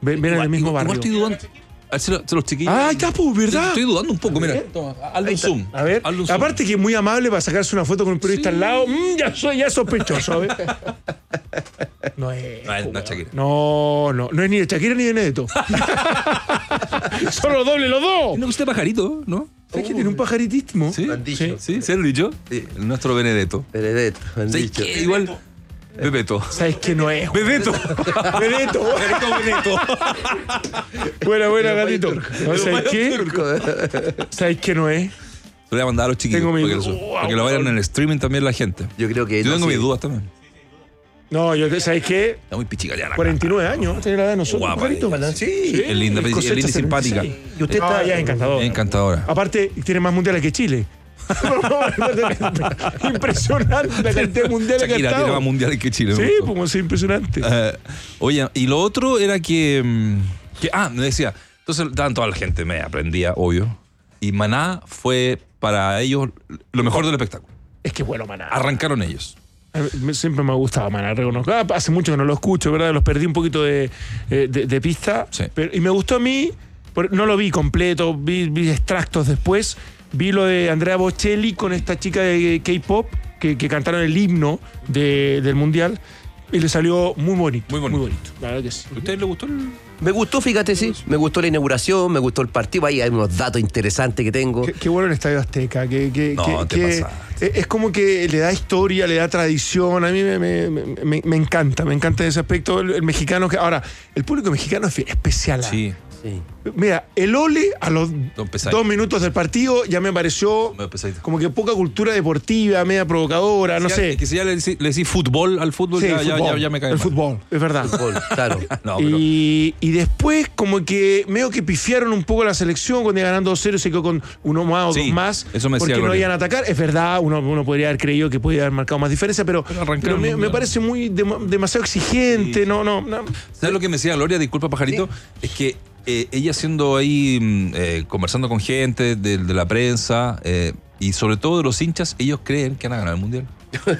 Ven en el mismo barrio. Igual estoy dudando. A ver si los chiquillos. Ah, ya, pues, ¿verdad? Estoy dudando un poco, mira. Toma, hazle un zoom. A ver, Hazle un zoom. aparte que es muy amable para sacarse una foto con un periodista al lado. Ya es sospechoso, a ver. No es. No es Shakira. No es ni de Shakira ni de Neto. Son los dobles, los dos. Tiene usted pajarito, ¿no? ¿Sabes que tiene un pajaritísimo? Sí. Me han dicho. Sí, ¿se lo he dicho? Sí. El nuestro Benedetto. Benedetto, me han ¿Sabes dicho. qué? Igual. Bebeto. ¿Sabes que no es? Bebeto. Bebeto. Buena, gatito. ¿No sabes qué? ¿Sabes qué no es? Lo voy a mandar a los chiquillos Tengo mi- para que lo vayan en el streaming también la gente. Yo creo que Yo no, tengo sí. mis dudas también. No, ¿sabes qué? Está muy pichicaliana. 49 años, tiene la edad de nosotros. Guapa, pajarito. Sí. Es linda, es cosecha linda y simpática. 76. Y usted está. Ya es encantador. Es encantadora. Aparte, tiene más mundiales que Chile. Impresionante la cantidad de mundiales que ha Shakira tiene estado. más mundiales que Chile. me Sí, gustó. pues es impresionante. Oye, y lo otro era que me decía, entonces estaban toda la gente, me aprendía, obvio, y Maná fue para ellos lo mejor del espectáculo. Es que bueno, Maná. Arrancaron ellos. Siempre me ha gustado Maná, reconozco. Hace mucho que no lo escucho, ¿verdad? Los perdí un poquito de pista. Sí. Y me gustó a mí, no lo vi completo, vi extractos después. Vi lo de Andrea Bocelli con esta chica de K-pop que cantaron el himno del Mundial y le salió muy bonito. Muy bonito. La verdad que sí. ¿A ustedes les gustó el...? Me gustó, fíjate, sí. Me gustó la inauguración, me gustó el partido. Ahí hay unos datos interesantes que tengo. Qué bueno el Estadio Azteca. No, te pasaste. Es como que le da historia, le da tradición. A mí me encanta ese aspecto. El mexicano, ahora, el público mexicano es especial. Sí. Sí. Mira, el Ole a los Pesadito. 2 minutos del partido ya me pareció Medio pesadito. como que poca cultura deportiva, media provocadora, no sé. Es que si ya le decís fútbol al fútbol, Sí, ya me cae el mal. fútbol, es verdad. Fútbol, claro. No, pero Y después como que medio que pifiaron un poco la selección cuando iba ganando 2-0 se quedó con uno más o Sí, dos más eso me decía porque no Gloria. iban a atacar. Es verdad, uno podría haber creído que podía haber marcado más diferencia, pero arrancaron me mundial. parece muy demasiado exigente. Sí. No. ¿sabes lo que me decía Gloria? Disculpa, pajarito. Es que ella siendo ahí conversando con gente de la prensa y sobre todo de los hinchas, ellos creen que van a ganar el mundial.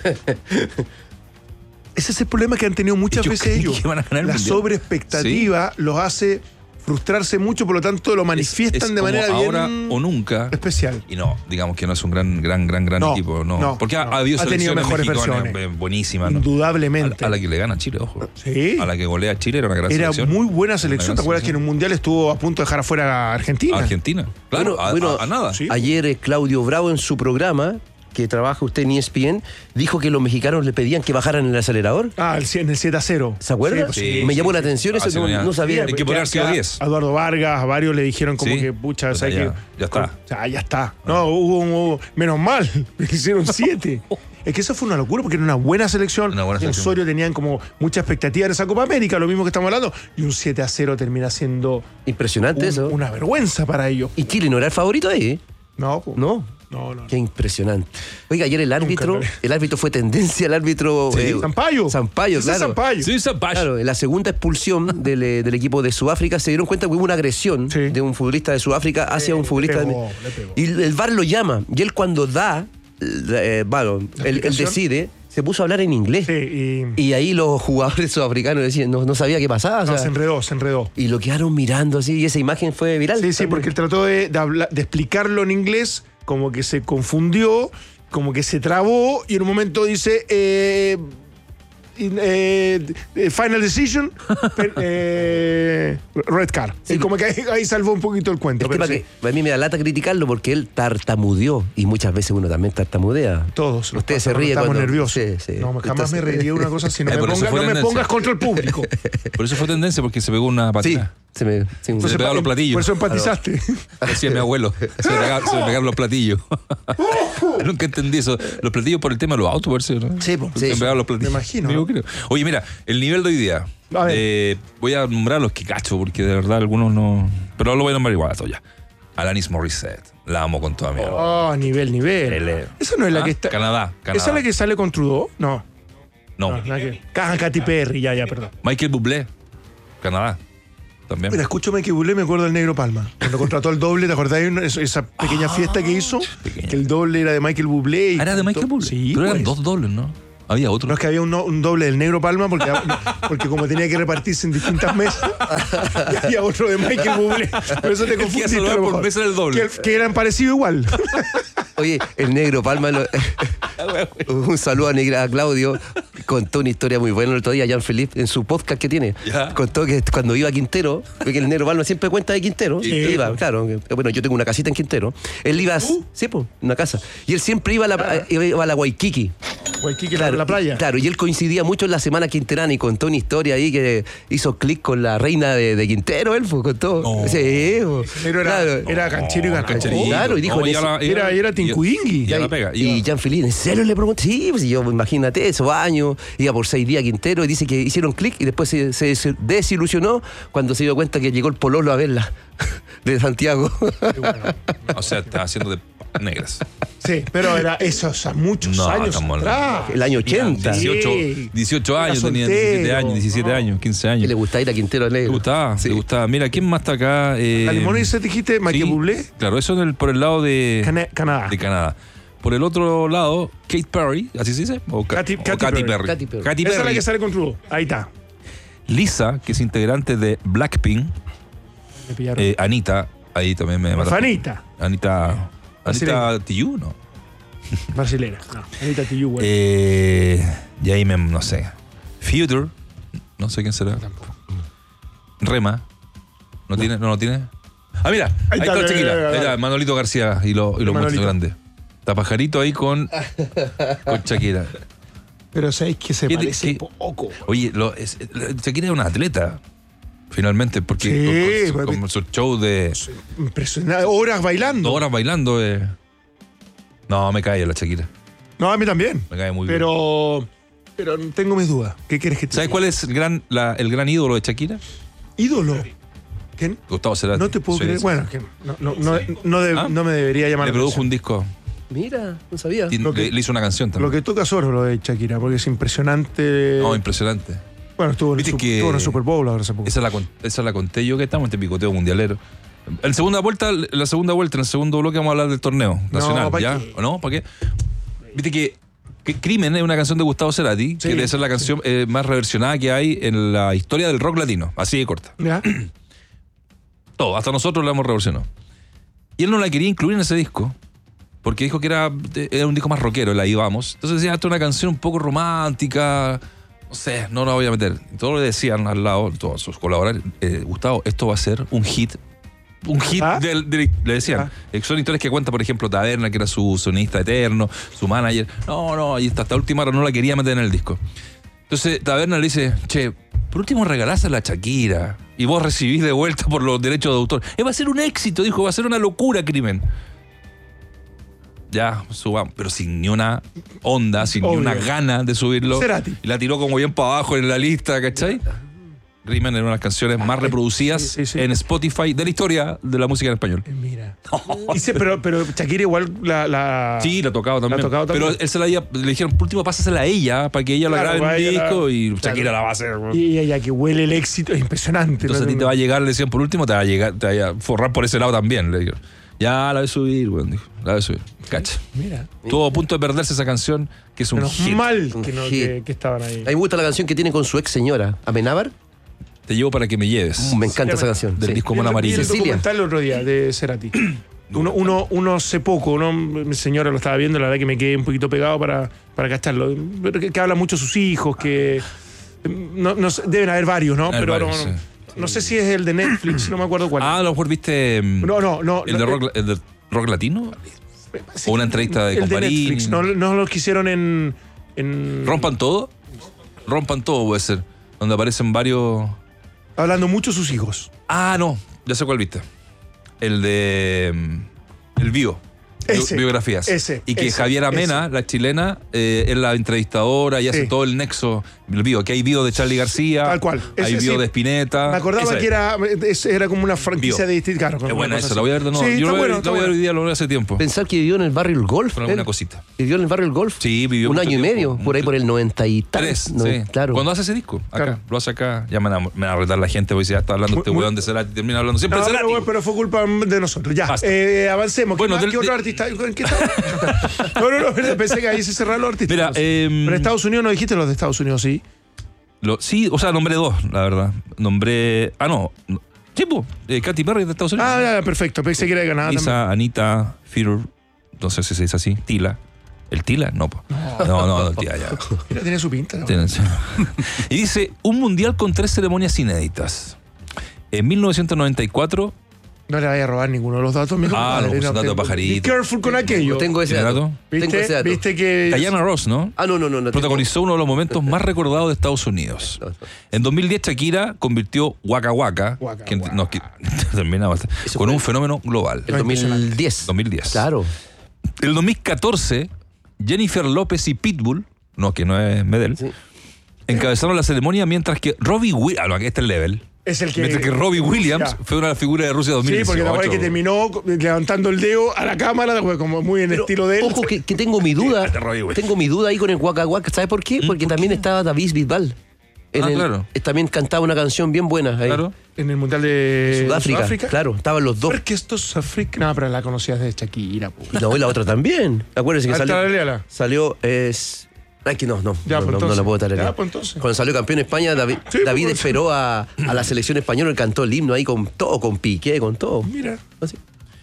Ese es el problema que han tenido muchas Ellos veces creen ellos. que van a ganar el La mundial. sobreexpectativa los hace frustrarse mucho, por lo tanto lo manifiestan Es de como manera ahora bien o nunca. especial. Y no, digamos que no es un gran No, equipo. No. no, Porque no. ha habido Ha tenido selecciones mejores mexicanas versiones. buenísimas. ¿no? Indudablemente. A la que le gana Chile, ojo. Sí. A la que golea a Chile era una gran Era selección. muy buena selección. Una ¿Te gran acuerdas que en un mundial estuvo a punto de dejar afuera a Argentina? Argentina. Claro, Bueno, a nada. sí. Ayer Claudio Bravo en su programa, que trabaja usted en ESPN, dijo que los mexicanos le pedían que bajaran el acelerador. En el 7-0. ¿Se acuerda? Sí, Me sí, llamó la sí. atención, eso sí, no, ya. no sabía. Hay que poner Que sido 10. a Eduardo Vargas, a varios le dijeron como Sí. que, pucha, O sea, ¿sabes ya- qué? ya está. O sea, ya está. No, hubo menos mal, le hicieron 7. Es que eso fue una locura porque era una buena selección. Una buena En selección. Osorio tenían como mucha expectativa en esa Copa América, lo mismo que estamos hablando. Y un 7-0 termina siendo Impresionante eso. una vergüenza para ellos. Y Chile no era el favorito ahí, ¿eh? No, pues. No. No. Qué impresionante. Oiga, ayer el árbitro fue tendencia, el árbitro Sampaio. Sampaio, Ese es claro. Sampaio. Sí, Zapash. Claro, en la segunda expulsión del equipo de Sudáfrica se dieron cuenta que hubo una agresión Sí. de un futbolista de Sudáfrica hacia un futbolista le pegó. Y el VAR lo llama y él cuando da, él explicación? decide, se puso a hablar en inglés. Sí, Y ahí los jugadores sudafricanos decían, no sabía qué pasaba. o sea, se enredó. y lo quedaron mirando así y esa imagen fue viral. Sí, porque él trató de explicarlo en inglés, como que se confundió, como que se trabó y en un momento dice final decision red card. Sí. Y como que ahí salvó un poquito el cuento. El tema pero sí, que a mí me da lata criticarlo porque él tartamudeó y muchas veces uno también tartamudea. todos nos Usted pasa se ríe cuando cuando... estamos nerviosos. Sí, sí. No, jamás Entonces- me reiría de una cosa así. No por eso fue me tendencia. pongas contra el público. Por eso fue tendencia, porque se pegó una Sí, patina. se me... sí, Pues se pegaban los platillos. Por eso empatizaste. Decía mi abuelo. Se me pegaban los platillos. Nunca entendí eso. Los platillos por el tema de los autos, por eso, ¿no? Sí, po, Se sí. me pegaban los platillos. Me imagino, Digo, ¿no? creo. Oye, mira, el nivel de hoy día. A ver. Voy a nombrar los que cacho, porque de verdad algunos no. Pero lo voy a nombrar igual a todos ya. Alanis Morissette. La amo con toda mi alma. Oh, nivel. Esa no es la que está. Canadá. ¿Esa es la que sale con Trudeau? No. No. la que. Katy Perry, ya, perdón. Michael Bublé. Canadá. También. Mira, escúchame que Bublé, me acuerdo del Negro Palma. Cuando contrató el doble, ¿te acordás de esa pequeña fiesta que hizo? pequeña. Que el doble era de Michael Bublé. ¿Era de Michael Bublé? Sí, Pero eran pues. dos dobles, ¿no? Había otro. No, es que había un doble del Negro Palma porque como tenía que repartirse en distintas mesas, y había otro de Michael Bublé. Por eso te El que confundiste. hace lo a lo por mejor. mesa era el doble. Que eran parecidos igual. Oye, el Negro Palma, un saludo a Claudio, contó una historia muy buena el otro día, Jean-Philippe, en su podcast que tiene. Ya. Contó que cuando iba a Quintero, porque el Negro Palma siempre cuenta de Quintero, Sí. iba, claro, bueno, yo tengo una casita en Quintero, él iba, sí, pues, una casa, y él siempre iba a la Waikiki. Waikiki, la playa. Claro, y él coincidía mucho en la semana quinterana y contó una historia ahí que hizo clic con la reina de Quintero, él pues, contó. No. Sí, Pero era canchero y ganador. cancherito. Claro, y dijo, Era Tincuingui. Y a la pega. Y Jean-Philippe, ¿en serio le preguntó? Sí, pues yo, imagínate, esos años, iba por 6 días a Quintero y dice que hicieron clic y después se desilusionó cuando se dio cuenta que llegó el pololo a verla de Santiago. O sea, estaba haciendo de negras. Sí, pero era eso, o sea, muchos años estamos atrás. El año 80. Sí. 18 años, Era tenía soltero. 17 años, 17 años, 15 Que años. le gustaba ir a Quintero Le Negro. gustaba, Sí. le gustaba. Mira, ¿quién más está acá? La Limonese, dijiste, Michael sí, Bublé, Claro, eso por el lado de Canadá. de Canadá. Por el otro lado, Kate Perry, ¿así se dice? O Katy Katy Perry. Perry. Katy Perry. Katy Esa es la Perry. que sale con True. Ahí está. Lisa, que es integrante de Blackpink. Me pillaron. Anita, ahí también me mataste. Fanita. Anita Tijoux, ¿no? Brasilera. No, Anita Tijoux, güey. Y ahí no sé. Future, no sé quién será. Rema, ¿no tiene? ¿No lo tiene? Ah, mira, ahí está mira, Shakira. mira, Ahí mira. está Manolito García y los Manolito. monstruos grandes. Está Pajarito ahí con Shakira. Pero sabéis que se ¿Qué- parece qué- poco. Oye, Shakira es una atleta. Finalmente, porque Sí, con su show de Impresionante. Horas bailando. 2 horas bailando. No, me cae la Shakira. No, a mí también. Me cae muy bien. Pero tengo mis dudas. ¿Qué quieres que te ¿Sabes diga? cuál es el gran ídolo de Shakira? Ídolo. ¿Quién? Gustavo Cerati. No te puedo Sí, creer. sí. Bueno, que ¿Ah? no me debería llamar Le la produjo atención. un disco. Mira, no sabía. Y Lo que- le hizo una canción Lo también. que toca es oro lo de Shakira, porque es impresionante. No, impresionante. Bueno, estuvo en, Viste que- estuvo en el Super Bowl ahora hace poco. Esa la conté yo, que estamos en este picoteo mundialero. En la segunda vuelta, en el segundo bloque vamos a hablar del torneo nacional. ¿pa' ¿Ya? qué? ¿O no? ¿Para qué? Viste que Crimen es una canción de Gustavo Cerati, Sí. que debe ser la canción más reversionada que hay en la historia del rock latino. Así de corta. ¿Ya? Todo, hasta nosotros la hemos reversionado. Y él no la quería incluir en ese disco, porque dijo que era un disco más rockero, la íbamos. Entonces decía, esta es una canción un poco romántica, no sé, no la voy a meter. Y todos le decían al lado, todos sus colaboradores, Gustavo, esto va a ser un hit. Un hit, ¿Ah? le decían. Son historias que cuenta, por ejemplo, Taberna, que era su sonista eterno, su manager. No, y hasta última hora no la quería meter en el disco. Entonces Taberna le dice, che, por último regalásela a Shakira y vos recibís de vuelta por los derechos de autor. Va a ser un éxito, dijo, va a ser una locura, Crimen. Ya, subamos, pero sin ni una onda, sin ni Obvio. una gana de subirlo. Cerati. Y la tiró como bien para abajo en la lista, ¿cachai? Crimen era una de las canciones más reproducidas sí. en Spotify de la historia de la música en español. Mira. Dice, pero Shakira igual la Sí, la ha tocado también. La ha tocado también. Pero él le dijeron, por último, pásasela a ella para que ella Claro, la grabe para en un ella disco la- y claro. Shakira la va a hacer. Y ella que huele el éxito, es impresionante. Entonces a ti te va a llegar, le decían, por último, te va a forrar por ese lado también. Le dijeron. Ya la voy a subir, weón. Dijo, la voy a subir. Cacha. Mira. Estuvo a punto de perderse esa canción, que es un Menos hit. mal Un que, no, hit. que estaban ahí. A mí me gusta la canción que tiene con su ex señora, Amenábar. Te llevo para que me lleves. Me encanta esa canción. Del sí. disco Mona Vi el Amarilla. Cecilia. documental el otro día de Cerati. Uno hace poco, mi señora lo estaba viendo, la verdad que me quedé un poquito pegado para cacharlo. Pero que habla mucho de sus hijos, que no sé, deben haber varios, ¿no? Hay Pero varios, no, sí. no sé si es el de Netflix, no me acuerdo cuál. Ah, a lo mejor viste No. el de rock latino. O una entrevista de el de Comparini. Netflix, no lo quisieron en Rompan todo. Rompan todo puede ser. Donde aparecen varios. hablando mucho de sus hijos. Ah, no, ya sé cuál viste. El de El Bio. Ese, Biografías. ese, Y que ese, Javiera Mena, la chilena, es la entrevistadora y hace Sí. todo el nexo. El Bio, que hay Bio de Charly García. Tal cual. Hay Ese Bio sí. de Spinetta. Me acordaba Esa que era como una franquicia Bio. de distintas. Claro, Es una buena cosa esa, así. la voy a ver de nuevo. Sí, Yo está la bueno, voy está a ver bueno. hoy día, lo vi hace tiempo. Pensar que vivió en el barrio El Golf. Con él. alguna cosita. ¿Vivió en el barrio El Golf? Sí, vivió Un mucho año y tiempo. medio, por ahí por el 90 y tal. Tres, No, sí. Claro. ¿Cuándo hace ese disco? Acá. Claro. Lo hace acá. Ya me van a retar la gente, porque si ya está hablando este Muy- weón de Cerati, termina hablando siempre No, de Cerati. pero fue culpa de nosotros. Ya, Basta. avancemos. Bueno, ¿Qué otro artista ¿En qué estaba? No, pensé que ahí se cerraron los artistas. Mira, pero Estados Unidos no dijiste los de Estados Unidos, ¿sí? Sí, o sea, nombré dos, la verdad. Nombré. Sí, pues, Katy Perry de Estados Unidos. Ah, perfecto. Pensé que era de Canadá. Lisa, Anita, Fear, no sé si se dice así. Tila. ¿El Tila? No, po. No, el Tila ya. Mira, tiene su pinta. Y dice, un mundial con 3 ceremonias inéditas. En 1994... No le vaya a robar ninguno de los datos. Los datos de pajarito. Be careful con aquello. No tengo ese dato. ¿Viste que... Diana Ross, ¿no? No. Protagonizó uno de los momentos más recordados de Estados Unidos. En 2010 Shakira convirtió Waka Waka, terminaba, con un fenómeno global. En 2010. Claro. En el 2014, Jennifer López y Pitbull, que no es Medel, encabezaron la ceremonia mientras que Robbie Williams, aquí está el level. Es el que, mientras que Robbie Williams fue una de las figuras de Rusia 2018. Sí, porque la verdad es que terminó levantando el dedo a la cámara, como muy en estilo de él. Ojo, que tengo mi duda. Tengo mi duda ahí con el Waka Waka. ¿Sabes por qué? Porque también estaba David Bisbal. Claro. También cantaba una canción bien buena ahí. Claro. En el Mundial de Sudáfrica. Claro, estaban los dos. Porque esto es Sudáfrica. No, pero la conocías de Shakira. No, y la otra también. Acuérdense que salió. No la puedo tararear. Cuando salió campeón España, David esperó a la selección española y cantó el himno ahí con todo, con Piqué, con todo. Mira. Así.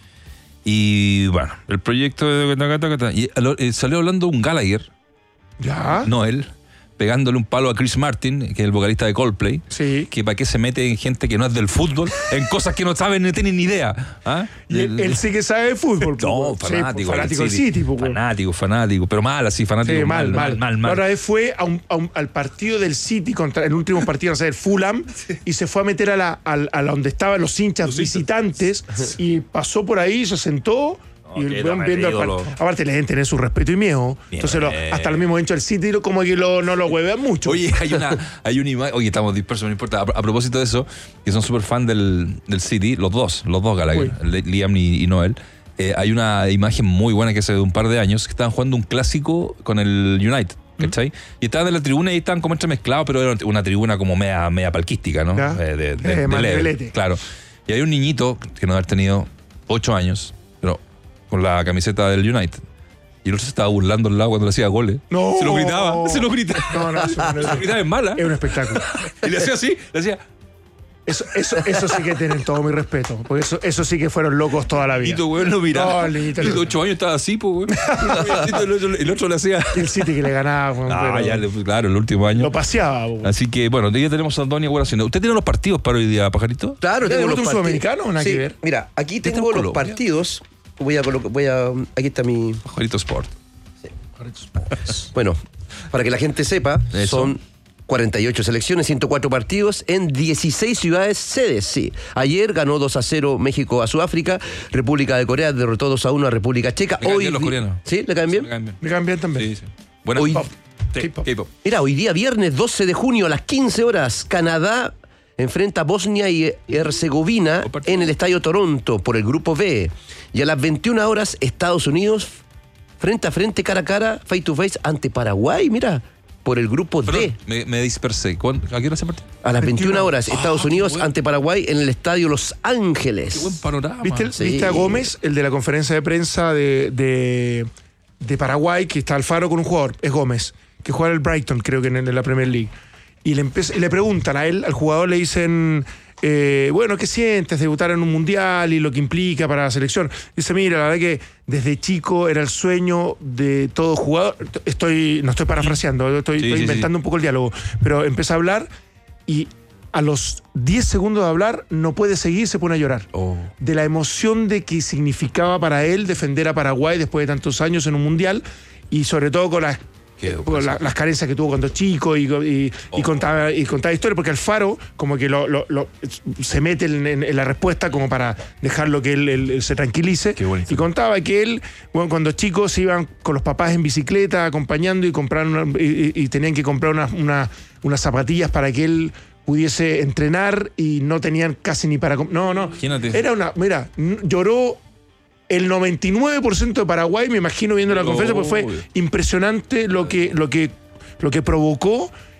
Y bueno, el proyecto de... salió hablando un Gallagher. ¿Ya? No él. Pegándole un palo a Chris Martin, que es el vocalista de Coldplay, sí. Que para qué se mete en gente que no es del fútbol, en cosas que no saben ni tienen ni idea. Y él sí que sabe de fútbol. No, fanático. Fanático del City. Fanático, pero mal así, fanático. Sí, mal. La otra vez fue al partido del City, contra el último partido, el Fulham, y se fue a meter a donde estaban los hinchas visitantes, y pasó por ahí, se sentó. Y viendo aparte le deben tener su respeto y miedo. Bien. Entonces hasta los mismos hinchas del City como que no lo huevean mucho. Oye, hay una imagen. Oye, estamos dispersos, no importa. A propósito de eso, que son súper fan del City, los dos Gallagher, Liam y Noel. Hay una imagen muy buena que hace de un par de años que estaban jugando un clásico con el United. ¿Cachai? Y estaban en la tribuna y estaban como entremezclados, pero era una tribuna como media palquística, ¿no? De leve. Claro. Y hay un niñito que no debe haber tenido 8 años, pero con la camiseta del United. Y el otro se estaba burlando al lado cuando le hacía goles. No. Se lo gritaba. No, se lo gritaba en mala. Es un espectáculo. Y le hacía así, le hacía... Eso sí que tienen todo mi respeto. Porque eso sí que fueron locos toda la vida. Niñito, güey, lo miraba. No, el 8 años estaba así, pues, güey. El otro le hacía... El City que le ganaba. Claro, el último año. Lo paseaba, güey. Así que, bueno, ya tenemos a Doña Guaración. ¿Usted tiene los partidos para hoy día, Pajarito? Claro, tengo los partidos. ¿Sudamericano o nada que ver? Mira, aquí tengo los partidos. Aquí está mi... Pajarito Sport. Sí. Bueno, para que la gente sepa, son 48 selecciones, 104 partidos en 16 ciudades sedes, sí. Ayer ganó 2-0 México a Sudáfrica, República de Corea derrotó 2-1 a República Checa. Me caen bien los coreanos. ¿Sí? ¿Le caen bien? Me caen bien también. Sí. Bueno, K-pop. Mira, hoy día viernes 12 de junio a las 15 horas, Canadá enfrenta a Bosnia y Herzegovina en el Estadio Toronto por el Grupo B. Y a las 21 horas, Estados Unidos frente a frente, cara a cara, face to face ante Paraguay, mira, por el Grupo D. Me dispersé. ¿A qué hora se partió? A las 21 horas, Estados Unidos ante Paraguay en el Estadio Los Ángeles. Qué buen panorama. ¿Viste a Gómez, el de la conferencia de prensa de Paraguay, que está Alfaro con un jugador? Es Gómez, que juega en el Brighton, creo que en la Premier League. Y le preguntan a él, al jugador, le dicen, bueno, ¿qué sientes debutar en un mundial y lo que implica para la selección? Dice, mira, la verdad que desde chico era el sueño de todo jugador. No estoy parafraseando, estoy inventando un poco el diálogo, pero empieza a hablar y a los 10 segundos de hablar no puede seguir, se pone a llorar. De la emoción de que significaba para él defender a Paraguay después de tantos años en un mundial y sobre todo con las carencias que tuvo cuando chico y contaba historias, porque Alfaro como que se mete en la respuesta como para dejarlo que él se tranquilice. Y contaba que él, bueno, cuando chicos se iban con los papás en bicicleta acompañando y tenían que comprar unas zapatillas para que él pudiese entrenar y no tenían casi ni para... No. Imagínate. Mira, lloró el 99% de Paraguay, me imagino viendo la conferencia, porque fue impresionante lo que provocó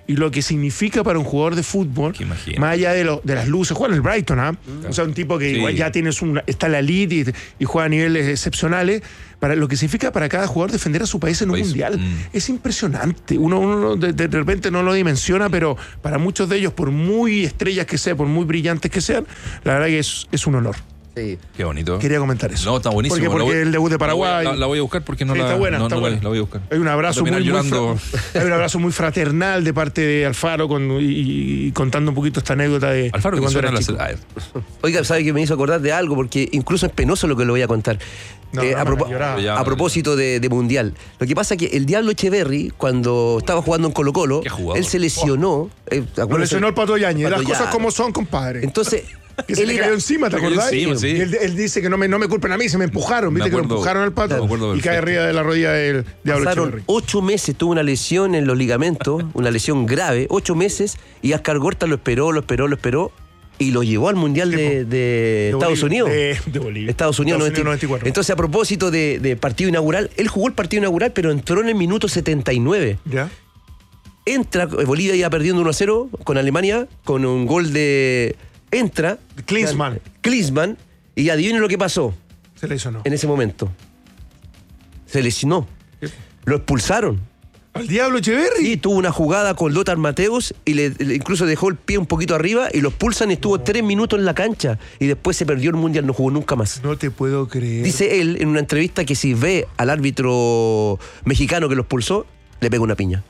y lo que significa para un jugador de fútbol, más allá de las luces, juega en el Brighton, ¿ah? O sea, un tipo que igual ya está en la elite y juega a niveles excepcionales, para lo que significa para cada jugador defender a su país en un mundial. Es impresionante. Uno de repente no lo dimensiona, pero para muchos de ellos, por muy estrellas que sean, por muy brillantes que sean, la verdad que es un honor. Sí. Qué bonito. Quería comentar eso. No, está buenísimo. Porque el debut de Paraguay. La voy a buscar porque está buena. La voy a buscar. Hay un abrazo hay un abrazo muy fraternal de parte de Alfaro y contando un poquito esta anécdota de Alfaro, de que cuando suena era la chico. Oiga, ¿sabe que me hizo acordar de algo? Porque incluso es penoso lo que le voy a contar. A propósito de Mundial. Lo que pasa es que el Diablo Echeverri, cuando estaba jugando en Colo-Colo, él se lesionó. Lo lesionó el Pato Yáñez. Las cosas como son, compadre. Entonces... Que se le cayó encima, ¿te acordás? Sí. Y él dice que no me culpen a mí, se me empujaron. ¿Viste que lo empujaron al Pato? Y cae arriba de la rodilla del Diablo Echeverri. 8 meses, tuvo una lesión en los ligamentos, una lesión grave, 8 meses, y Ascar Gorta lo esperó, y lo llevó al Mundial de Estados Unidos. De Bolivia. Estados Unidos 94. Entonces, a propósito de partido inaugural, él jugó el partido inaugural, pero entró en el minuto 79. ¿Ya? Entra, Bolivia iba perdiendo 1-0 con Alemania, con un gol de... Entra Klinsmann, y adivinen lo que pasó. Se lesionó. En ese momento. Se lesionó. ¿Qué? Lo expulsaron. ¿Al Diablo Echeverri? Sí, tuvo una jugada con Lothar Mateus y le incluso dejó el pie un poquito arriba y lo expulsan y estuvo 3 minutos en la cancha y después se perdió el Mundial, no jugó nunca más. No te puedo creer. Dice él en una entrevista que si ve al árbitro mexicano que lo expulsó, le pega una piña.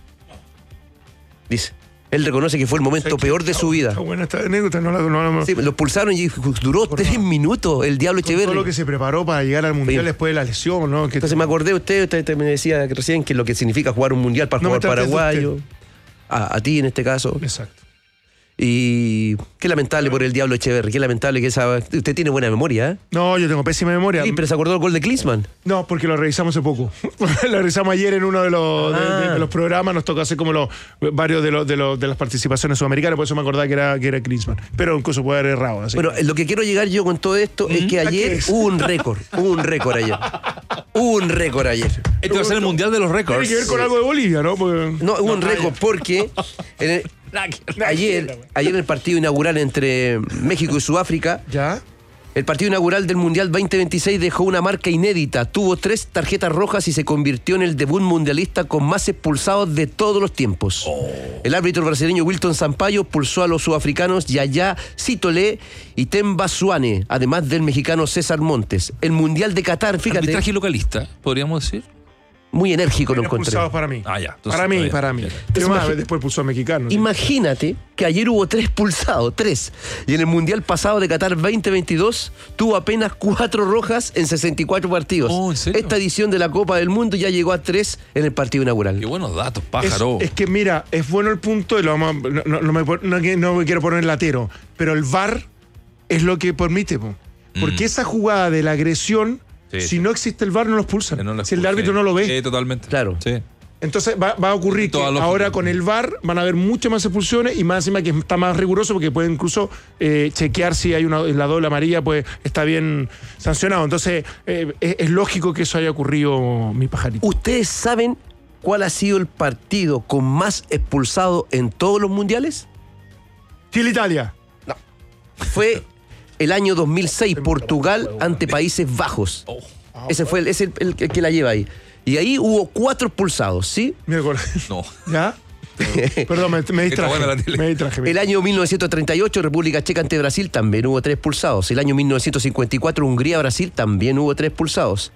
Dice. Él reconoce que fue el momento peor de su vida. Está buena esta anécdota. No. Sí, lo expulsaron y duró 3 minutos el Diablo Echeverri. Todo lo que se preparó para llegar al Mundial después de la lesión, ¿no? Entonces me acordé usted me decía que recién que lo que significa jugar un Mundial para jugar paraguayo. A ti en este caso. Exacto. Y qué lamentable por el Diablo Echeverri, qué lamentable que usted tiene buena memoria, ¿eh? No, yo tengo pésima memoria. Sí, pero ¿se acordó del gol de Klinsmann? No, porque lo revisamos hace poco. Lo revisamos ayer en uno de los programas, nos tocó hacer como varios de las participaciones sudamericanas, por eso me acordaba que era Klinsmann. Pero incluso puede haber errado. Así. Bueno, lo que quiero llegar yo con todo esto es que ayer hubo un récord ayer. Este va a ser el Mundial de los récords. Tiene que ver con algo de Bolivia, ¿no? No, hubo un récord porque ayer en el partido inaugural entre México y Sudáfrica, ¿ya? El partido inaugural del Mundial 2026 dejó una marca inédita. Tuvo 3 tarjetas rojas y se convirtió en el debut mundialista con más expulsados de todos los tiempos. El árbitro brasileño Wilton Sampaio expulsó a los sudafricanos Yaya Sitole y Temba Suane, además del mexicano César Montes. El Mundial de Qatar, fíjate. Arbitraje localista, podríamos decir. Muy enérgico lo encontré. Expulsados para mí. Ah, ya. Entonces, para mí. Pero más, después pulsó a mexicano. Imagínate que ayer hubo 3 expulsados, 3. Y en el Mundial pasado de Qatar 2022 tuvo apenas 4 rojas en 64 partidos. ¿En serio? Esta edición de la Copa del Mundo ya llegó a 3 en el partido inaugural. Qué buenos datos, pájaro. Es que mira, es bueno el punto, y no me quiero poner latero, pero el VAR es lo que permite. Porque esa jugada de la agresión... Sí, si no existe el VAR, no lo expulsan. Si el árbitro no lo ve. Sí, totalmente. Claro. Sí. Entonces va a ocurrir que ahora con el VAR van a haber muchas más expulsiones y más encima que está más riguroso porque puede incluso chequear si hay la doble amarilla, pues está bien sancionado. Entonces es lógico que eso haya ocurrido, mi pajarito. ¿Ustedes saben cuál ha sido el partido con más expulsados en todos los mundiales? Chile-Italia. No. Fue el año 2006, Portugal ante Países Bajos. Ese fue el que la lleva ahí. Y ahí hubo 4 expulsados, ¿sí? No. ¿Ya? Perdón, me distraje. El año 1938, República Checa ante Brasil, también hubo 3 expulsados. El año 1954, Hungría-Brasil, también hubo 3 expulsados.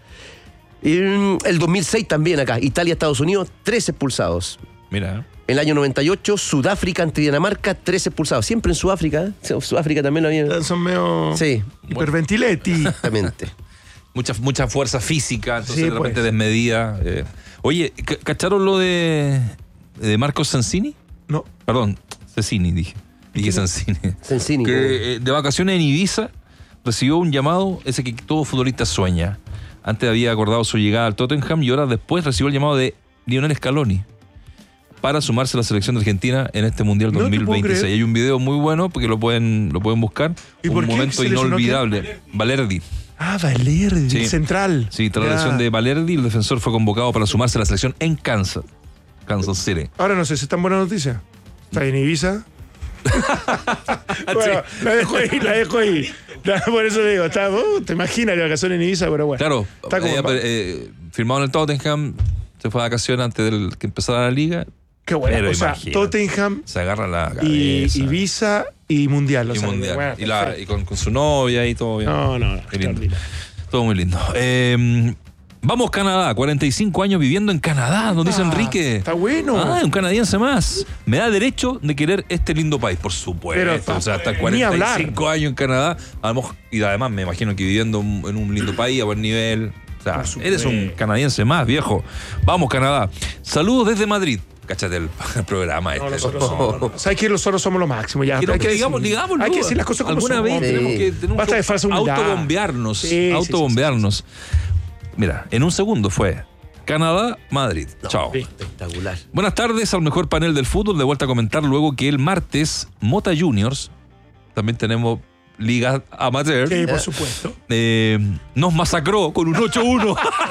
El 2006 también acá, Italia-Estados Unidos, 3 expulsados. Mira. El año 98, Sudáfrica ante Dinamarca, 3 expulsados. Siempre en Sudáfrica, ¿eh? Sudáfrica también lo había. Son medio hiperventiletti. Exactamente. Mucha fuerza física, entonces sí, de repente pues. desmedida. Oye, ¿cacharon lo de Marcos Sensini? No. Perdón, Cecchini dije. Dije Sensini. Sensini. Que de vacaciones en Ibiza recibió un llamado, ese que todo futbolista sueña. Antes había acordado su llegada al Tottenham y horas después recibió el llamado de Lionel Scaloni para sumarse a la selección de Argentina en este Mundial 2026. Hay un video muy bueno porque lo pueden buscar. ¿Y por un qué? momento inolvidable. Valerdi. Ah, Valerdi, Sí. central. Sí, tras la lesión de Valerdi, el defensor fue convocado para sumarse a la selección en Kansas. Kansas City. Ahora no sé si es tan buena noticia. Está en Ibiza. Bueno, la dejo ahí. Por eso digo, te imaginas la vacación en Ibiza, pero bueno. Claro, Está como firmado en el Tottenham, se fue de vacaciones antes de que empezara la liga. Qué bueno. Pero O sea, imagínate. Tottenham Se agarra la cabeza. y Ibiza y Mundial. O Y sea, mundial. bueno, Y con su novia y todo bien. No, Qué lindo. extraordinario. Todo muy lindo. Vamos, Canadá. 45 años viviendo en Canadá, nos dice Enrique. Está bueno. Ah, un canadiense más. Me da derecho de querer este lindo país, por supuesto. Pero o sea, hasta ni 45 años en Canadá. Y además me imagino que viviendo en un lindo país a buen nivel. O sea, Por supuesto. eres un canadiense más, viejo. Vamos, Canadá. Saludos desde Madrid. Cáchate el programa No, este. nosotros somos. ¿Sabes qué? Nosotros somos lo máximo. Ya, Quiero hay que que digámoslo. Hay que decir las cosas como Alguna son. vez tenemos Basta de falsa humildad. autobombearnos. Sí, autobombearnos. Mira, en un segundo fue Canadá, Madrid. Chao. sí. Espectacular. Buenas tardes al mejor panel del fútbol. De vuelta a comentar luego que el martes Mota Juniors, también tenemos liga amateur, Sí, por supuesto. nos masacró con un 8-1.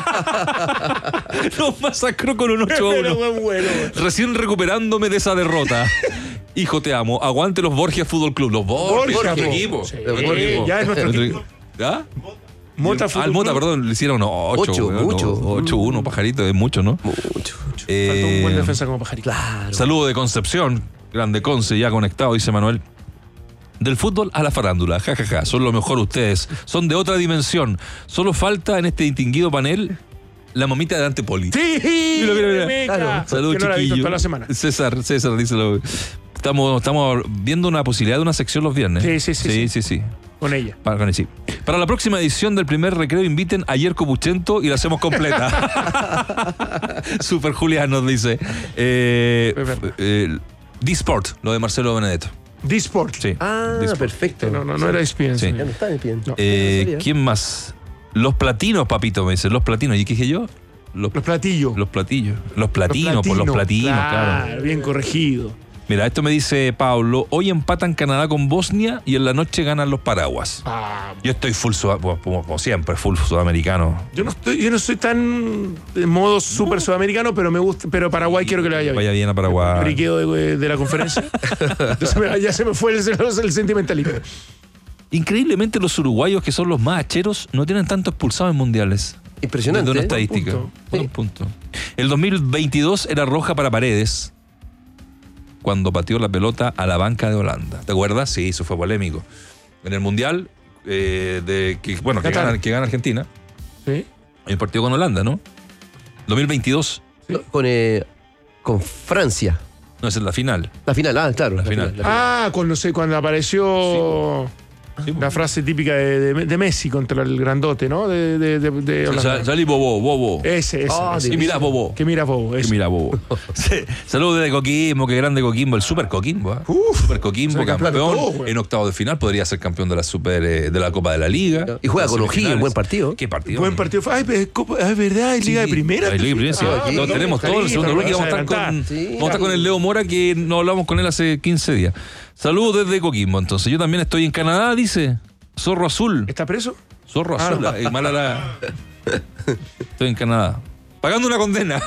Nos masacró con un Pero 8-1. fue bueno. Recién recuperándome de esa derrota. Hijo, te amo. Aguante los Borgia Fútbol Club. Los Borgia, Borgia, nuestro po. equipo. Sí, Nuestro equipo. ya es nuestro equipo. ¿Ya? Mota Fútbol Al Mota, Club. perdón, le hicieron 8. Ocho, mucho. 8-1, pajarito, es mucho, ¿no? Mucho. Falta un buen defensa como Pajarito. Claro. Saludo de Concepción, grande Conce, ya conectado, dice Manuel. Del fútbol a la farándula, jajaja, son lo mejor ustedes, son de otra dimensión. Solo falta en este distinguido panel la mamita de Dante Poli. Sí, Mira, mira, mira. Rebeca. Claro. Saludos, Que no la he visto chiquillo. toda la semana. César, díselo. Estamos viendo una posibilidad de una sección los viernes. Sí. Con ella. Para la próxima edición del primer recreo inviten a Yerko Puchento y la hacemos completa. Super Julián nos dice. D-Sport, lo de Marcelo Benedetto. D-Sport. Sí. Ah, D-Sport. perfecto. No era ESPN. Sí. Ya no está bien. No. ¿Quién más? Los platinos, papito, me dice. Los platinos. ¿Y qué dije yo? Los platillos. Los platillos. Los platinos, por los platinos, claro. Bien corregido. Mira, esto me dice Pablo. Hoy empatan Canadá con Bosnia y en la noche ganan los paraguas. Yo estoy full, como siempre, full sudamericano. Yo no estoy tan de modo súper sudamericano, pero me gusta, pero Paraguay quiero que le vaya bien. Vaya bien a Paraguay. Briqueo de la conferencia. Entonces ya se me fue el sentimentalismo. Increíblemente los uruguayos, que son los más hacheros, no tienen tanto expulsados en mundiales. Impresionante. De una ¿eh? estadística. punto. Buen punto. El 2022 era roja para Paredes cuando pateó la pelota a la banca de Holanda. ¿Te acuerdas? Sí, eso fue polémico. En el mundial que gana Argentina. ¿Sí? El partido con Holanda, ¿no? 2022. No, con Francia. No, esa es la final. La final, claro. La final. Cuando apareció Sí, la frase típica de Messi contra el grandote, ¿no? De Holanda. Salí Bobo. Ese. Y mira Bobo. Que mira Bobo. ese. Mira, Bobo. Sí. Saludos desde Coquimbo, qué grande Coquimbo, el Super Coquimbo. ¿Eh? Super Coquimbo, Ser campeón de campeón. todo, güey. En octavos de final podría ser campeón de la de la Copa de la Liga. Y juega con Semifinales. O'Higgins, buen partido. ¿Qué partido? Buen partido. Ay, es verdad, hay Liga de Primera. Hay Liga de Primera, sí. aquí. Lo tenemos todo en el segundo bloque. Vamos a estar con el Leo Mora, que no hablamos con él hace 15 días. Saludos desde Coquimbo, entonces. Yo también estoy en Canadá, dice. Zorro Azul. ¿Está preso? Zorro Azul. Mala la... Estoy en Canadá. Pagando una condena.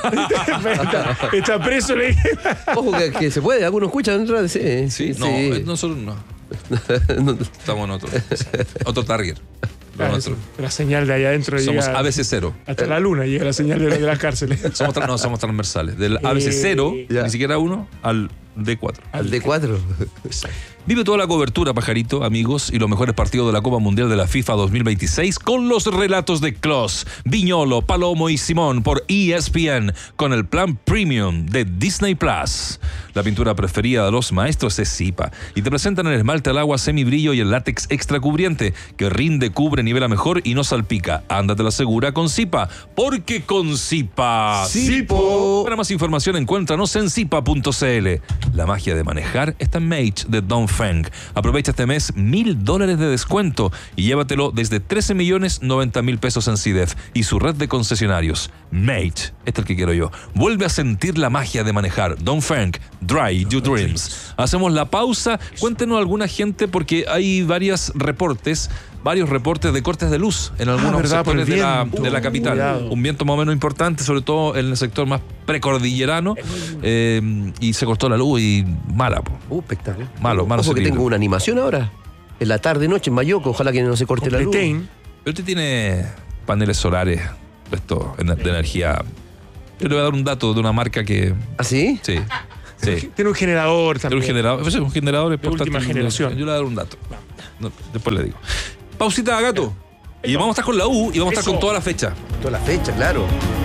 Está preso, le dije. Ojo que se puede, algunos escuchan. Sí, no, nosotros no. Estamos en otro target. Claro, la señal de allá adentro Somos llega ABC 0. hasta la luna, llega la señal de las cárceles. Somos transversales. Del ABC 0, Ya. ni siquiera 1, al D4. Al D4. Vive toda la cobertura, pajarito, amigos, y los mejores partidos de la Copa Mundial de la FIFA 2026 con los relatos de Klose, Viñolo, Palomo y Simón por ESPN con el plan premium de Disney Plus. La pintura preferida de los maestros es Zipa y te presentan el esmalte al agua semibrillo y el látex extra cubriente que rinde, cubre, nivela mejor y no salpica. Ándate la segura con Zipa, porque con Zipa. Zipo. Para más información encuéntranos en zipa.cl. La magia de manejar está en Mage de Don Feng. Aprovecha este mes $1,000 de descuento y llévatelo desde 13.090.000 pesos en CIDEF y su red de concesionarios. Mage, este es el que quiero yo. Vuelve a sentir la magia de manejar. Don Feng, Dry Your Dreams. Hacemos la pausa. Cuéntenos alguna gente, porque hay varios reportes varios reportes de cortes de luz en algunos sectores de la capital. Cuidado. Un viento más o menos importante, sobre todo en el sector más precordillerano, y se cortó la luz y mala. Espectacular. Malo Ojo que servicio. tengo una animación ahora. En la tarde, noche, en Mayoco. Ojalá que no se corte la luz. Completain. Pero usted tiene paneles solares de energía. Yo le voy a dar un dato de una marca que... ¿Ah, sí? Sí. Tiene un generador también. Un generador es última generación. Yo le voy a dar un dato. No, después le digo. Pausita, gato. Y vamos a estar con la U y vamos a estar con toda la fecha. Toda la fecha, claro.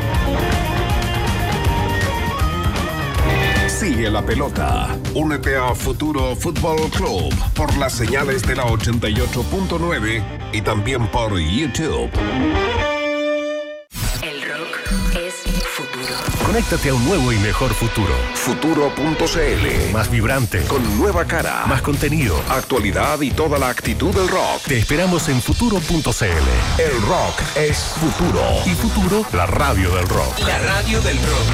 Sigue la pelota. Únete a Futuro Fútbol Club por las señales de la 88.9 y también por YouTube. El rock es futuro. Conéctate a un nuevo y mejor futuro. Futuro.cl. Más vibrante, Con nueva cara, más contenido. actualidad y toda la actitud del rock. Te esperamos en futuro.cl. El rock es futuro. Y Futuro, la radio del rock. La radio del rock.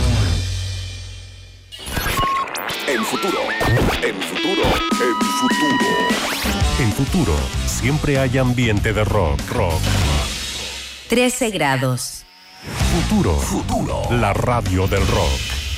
En futuro. En futuro. En futuro. En Futuro, siempre hay ambiente de rock. 13 grados. Futuro, la radio del rock.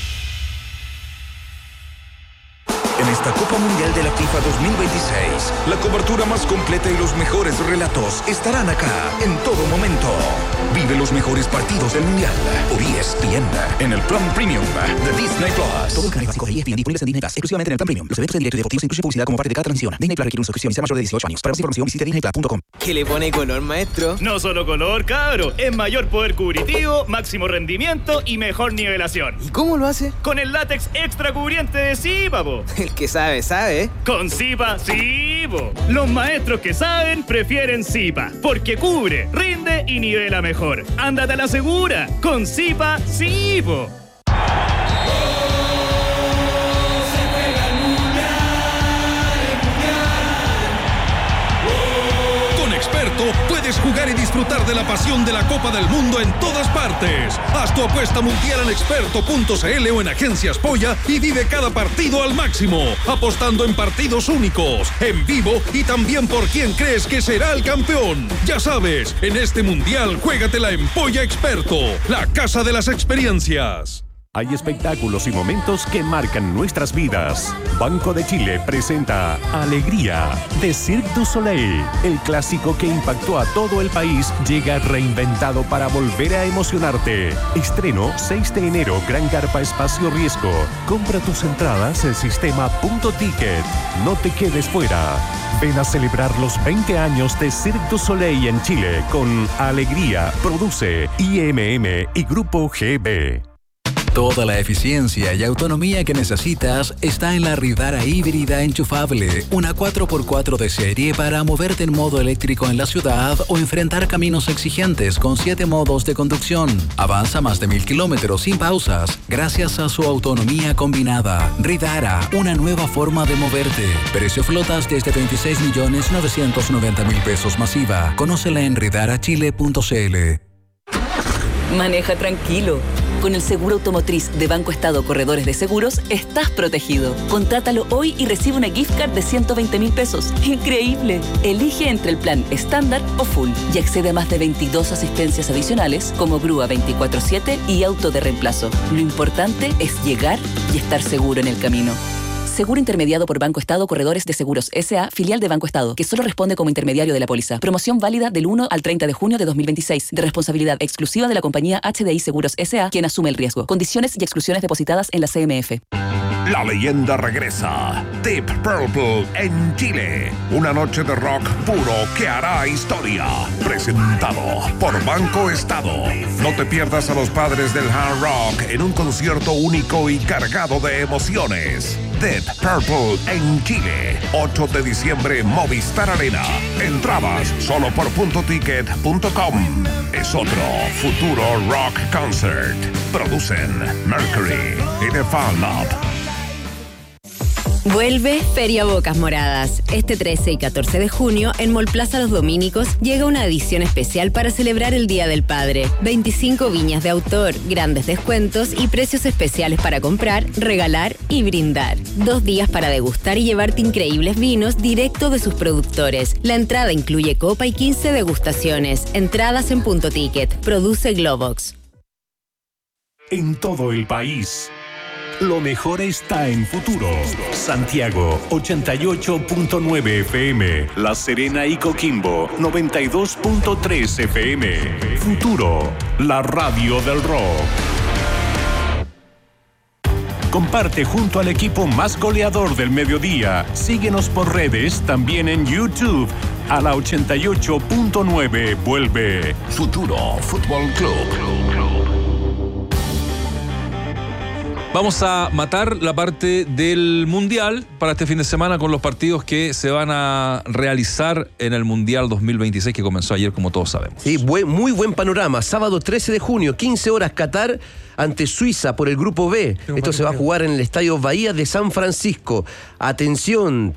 En esta Copa Mundial de la FIFA 2026, la cobertura más completa y los mejores relatos estarán acá en todo momento. Vive los mejores partidos del Mundial por ESPN en el plan premium de Disney Plus. Todo el canal básico de ESPN disponibles en Disney Plus, exclusivamente en el plan premium. Los eventos de directo y deportivos incluyen publicidad como parte de cada transmisión. Disney Plus requiere una suscripción y ser mayor de 18 años. Para más información visite disneyplus.com. ¿Qué le pone color, maestro? No solo color, cabro. Es mayor poder cubritivo, máximo rendimiento y mejor nivelación. ¿Y cómo lo hace? Con el látex extra cubriente de Zipa, po. El que sabe, sabe. Con Zipa, sí, po. Los maestros que saben prefieren Zipa, porque cubre, rinde y nivela mejor. Ándate a la segura. Con Zipa, sí, po. Experto, puedes jugar y disfrutar de la pasión de la Copa del Mundo en todas partes. Haz tu apuesta mundial en experto.cl o en Agencias Polla y vive cada partido al máximo, apostando en partidos únicos, en vivo y también por quién crees que será el campeón. Ya sabes, en este mundial juégatela en Polla Experto, la casa de las experiencias. Hay espectáculos y momentos que marcan nuestras vidas. Banco de Chile presenta Alegría de Cirque du Soleil. El clásico que impactó a todo el país llega reinventado para volver a emocionarte. Estreno 6 de enero, Gran Carpa Espacio Riesgo. Compra tus entradas en sistema.ticket. No te quedes fuera. Ven a celebrar los 20 años de Cirque du Soleil en Chile con Alegría. Produce IMM y Grupo GB. Toda la eficiencia y autonomía que necesitas está en la Ridara híbrida enchufable, una 4x4 de serie para moverte en modo eléctrico en la ciudad o enfrentar caminos exigentes con 7 modos de conducción. Avanza más de 1000 kilómetros sin pausas gracias a su autonomía combinada. Ridara, una nueva forma de moverte. Precio flotas desde 26.990.000 pesos masiva. Conócela en ridarachile.cl. Maneja tranquilo. Con el seguro automotriz de Banco Estado Corredores de Seguros, estás protegido. Contrátalo hoy y recibe una gift card de 120.000 pesos. ¡Increíble! Elige entre el plan estándar o full y accede a más de 22 asistencias adicionales como grúa 24/7 y auto de reemplazo. Lo importante es llegar y estar seguro en el camino. Seguro intermediado por Banco Estado Corredores de Seguros S.A., filial de Banco Estado, que solo responde como intermediario de la póliza. Promoción válida del 1 al 30 de junio de 2026, de responsabilidad exclusiva de la compañía HDI Seguros S.A., quien asume el riesgo. Condiciones y exclusiones depositadas en la CMF. La leyenda regresa. Deep Purple en Chile. Una noche de rock puro que hará historia. Presentado por Banco Estado. No te pierdas a los padres del hard rock en un concierto único y cargado de emociones. Deep Purple en Chile. 8 de diciembre, Movistar Arena. Entradas solo por .ticket.com. Es otro Futuro Rock Concert. Producen Mercury y The Fan Lab. Vuelve Feria Bocas Moradas. Este 13 y 14 de junio, en Mall Plaza Los Domínicos, llega una edición especial para celebrar el Día del Padre. 25 viñas de autor, grandes descuentos y precios especiales para comprar, regalar y brindar. 2 días para degustar y llevarte increíbles vinos directo de sus productores. La entrada incluye copa y 15 degustaciones. Entradas en Punto Ticket. Produce Globox. En todo el país, lo mejor está en Futuro. Santiago, 88.9 FM. La Serena y Coquimbo, 92.3 FM. Futuro, la radio del rock. Comparte junto al equipo más goleador del mediodía. Síguenos por redes, también en YouTube. A la 88.9 vuelve Futuro Fútbol Club. Vamos a matar la parte del Mundial para este fin de semana con los partidos que se van a realizar en el Mundial 2026 que comenzó ayer, como todos sabemos. Sí, muy buen panorama. Sábado 13 de junio, 15 horas, Qatar ante Suiza por el Grupo B. Esto se va a jugar en el Estadio Bahía de San Francisco. Atención,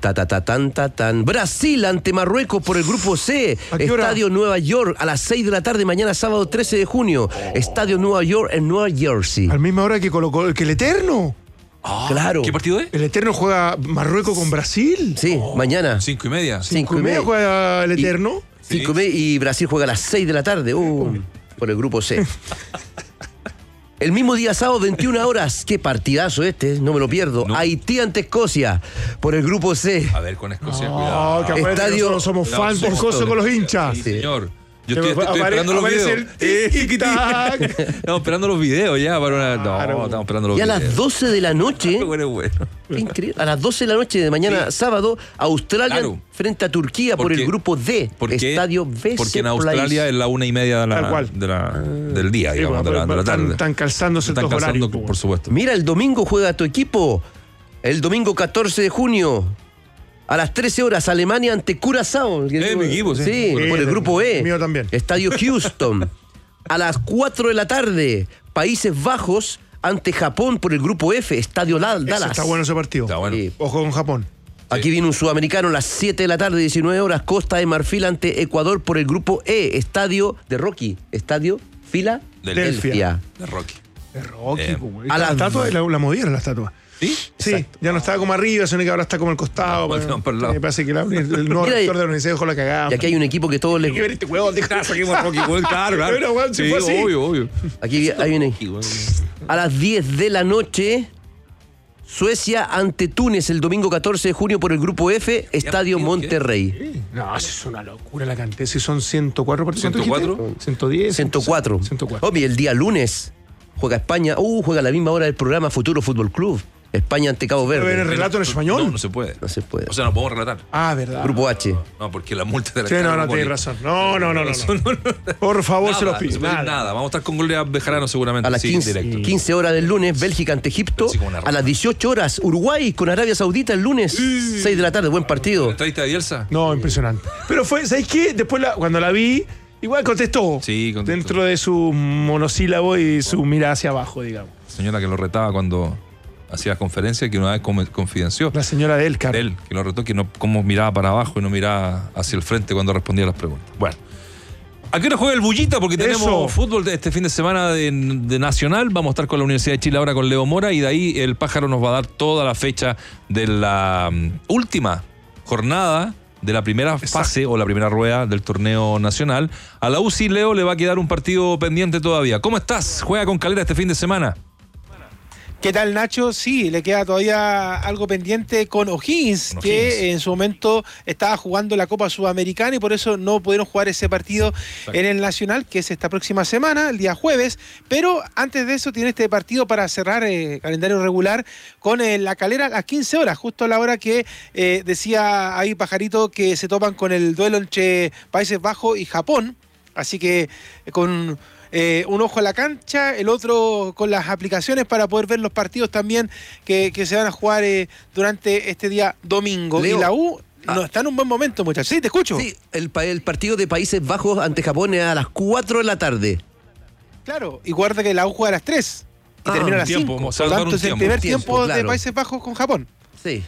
Brasil ante Marruecos por el Grupo C. Estadio Nueva York a las 6 de la tarde, mañana sábado 13 de junio. Estadio Nueva York en Nueva Jersey. Al misma hora que colocó el Eterno. Claro. ¿Qué partido es? El Eterno juega Marruecos con Brasil. Sí, mañana. 5:30. 5:30 juega el Eterno. 5:30 y Brasil juega a las 6 de la tarde. Por el Grupo C. El mismo día sábado, 21 horas. Qué partidazo no me lo pierdo. No. Haití ante Escocia por el Grupo C. A ver, con Escocia, cuidado. Que estadio, nosotros somos fans del coso con los hinchas. Sí, señor. Yo estoy esperando los videos. Estamos esperando los videos ya para estamos esperando los videos. Y a las 12 de la noche. Bueno. Increíble. A las 12 de la noche de mañana sábado, Australia frente a Turquía por el Grupo D. Estadio BC. Porque en Australia es la 1:30 del día, digamos, de la tarde. Están calzándose estos horarios. Por supuesto. Mira, el domingo juega tu equipo. El domingo 14 de junio. A las 13 horas, Alemania ante Curazao. Mi equipo, sí. Por el Grupo E. Mío también. Estadio Houston. A las 4 de la tarde, Países Bajos ante Japón por el Grupo F. Estadio Dallas. Está bueno ese partido. Está bueno. Sí. Ojo con Japón. Aquí viene un sudamericano a las 7 de la tarde, 19 horas, Costa de Marfil ante Ecuador por el Grupo E. Estadio de Rocky. Estadio Filadelfia. De Rocky. A la estatua la movieron, la estatua. ¿Sí? Sí, exacto. Ya no estaba como arriba, sino que ahora está como al costado. Me parece que el nuevo rector de la universidad dejó la cagada. Y aquí hay un equipo que todos les... Hay que ver este huevo, claro. Obvio. Aquí hay un equipo. A las 10 de la noche, Suecia ante Túnez el domingo 14 de junio por el Grupo F, Estadio Monterrey. No, eso es una locura la cantidad. Si son 104 partidos. 104. 110. 104. Obvio, el día lunes juega España. Juega a la misma hora del programa Futuro Fútbol Club. España ante Cabo Verde. ¿Pero el relato en español? No se puede. No se puede. O sea, no podemos relatar. Verdad. Grupo H. No, porque la multa de la no, tienes razón. No. Por favor, nada, se los pido. Nada. Vamos a estar con Golea Bejarano seguramente. A las 15 horas del lunes, Bélgica ante Egipto. A las 18 horas, Uruguay con Arabia Saudita el lunes. 6 de la tarde, buen partido. ¿La entrevista de Bielsa? No, impresionante. Pero fue, ¿sabes qué? Después, cuando la vi, igual contestó. Sí, contestó. Dentro de su monosílabo y su mirada hacia abajo, digamos. Señora que lo retaba cuando hacía conferencia, que una vez confidenció. La señora de él, que lo retó, que no cómo miraba para abajo y no miraba hacia el frente cuando respondía a las preguntas. Bueno. ¿A qué hora juega el Bullita? Porque tenemos fútbol este fin de semana de Nacional. Vamos a estar con la Universidad de Chile ahora con Leo Mora y de ahí el Pájaro nos va a dar toda la fecha de la última jornada de la primera fase o la primera rueda del torneo nacional. A la UCI, Leo, le va a quedar un partido pendiente todavía. ¿Cómo estás? Juega con Calera este fin de semana. ¿Qué tal, Nacho? Sí, le queda todavía algo pendiente con O'Higgins, que en su momento estaba jugando la Copa Sudamericana y por eso no pudieron jugar ese partido en el Nacional, que es esta próxima semana, el día jueves. Pero antes de eso tiene este partido para cerrar calendario regular con la Calera a las 15 horas, justo a la hora que decía ahí Pajarito que se topan con el duelo entre Países Bajos y Japón. Así que con... un ojo a la cancha, el otro con las aplicaciones para poder ver los partidos también que se van a jugar durante este día domingo. Leo, y la U no está en un buen momento, muchachos. Sí, te escucho. Sí, el partido de Países Bajos ante Japón es a las 4 de la tarde. Claro, y guarda que la U juega a las 3 y termina a las 5. Por tanto, es el primer tiempo de Países Bajos con Japón. Sí.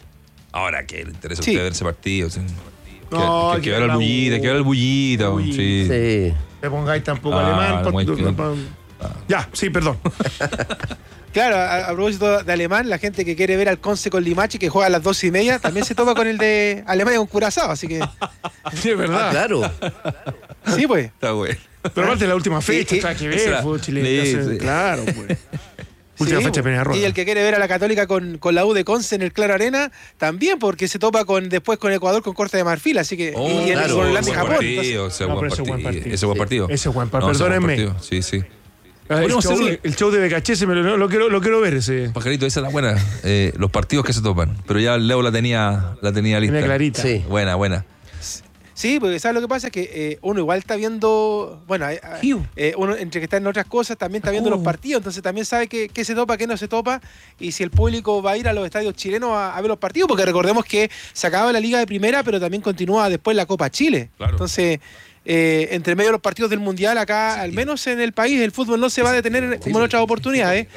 Ahora, ¿qué le interesa a Sí. usted ver ese partido? ¿Sí? No, que ver el bullita, que ver el bullita. Sí. Sí. Te pongáis tampoco Ah, alemán. muy bien. Ya, sí, perdón. Claro, a propósito de Alemán, la gente que quiere ver al Conce con Limache, que juega a las 12:30, también se topa con el de Alemania con Curazao, así que... Sí, es verdad. Claro. Sí, pues. Está bueno. Pero aparte de la última fecha, Sí, está que esa- ver, fútbol chileno. sí, sí. Claro, pues. Última Sí, fecha de primera ronda. Y el que quiere ver a la Católica con la U de Conce en el Claro Arena, también, porque se topa después con Ecuador con Corte de Marfil, así que... y claro, con Holanda y buen Japón. partido, entonces- ese No, buen pero ese buen partido. partido. Ese buen partido. Ese buen No, ese buen perdónenme. partido. Sí, sí. El Podríamos show, hacerlo. el show de Becachese lo quiero ver ese. Pajarito, esa es la buena. Los partidos que se topan. Pero ya Leo la tenía lista. Tenía clarita. Sí. Buena. Sí, porque ¿sabes lo que pasa? Es que uno igual está viendo, bueno, uno entre que está en otras cosas también está viendo los partidos, entonces también sabe qué se topa, qué no se topa, y si el público va a ir a los estadios chilenos a ver los partidos, porque recordemos que se acaba la Liga de Primera, pero también continúa después la Copa Chile. Claro. Entonces, entre medio de los partidos del Mundial, acá, al menos en el país, el fútbol no se va a detener como en otras oportunidades.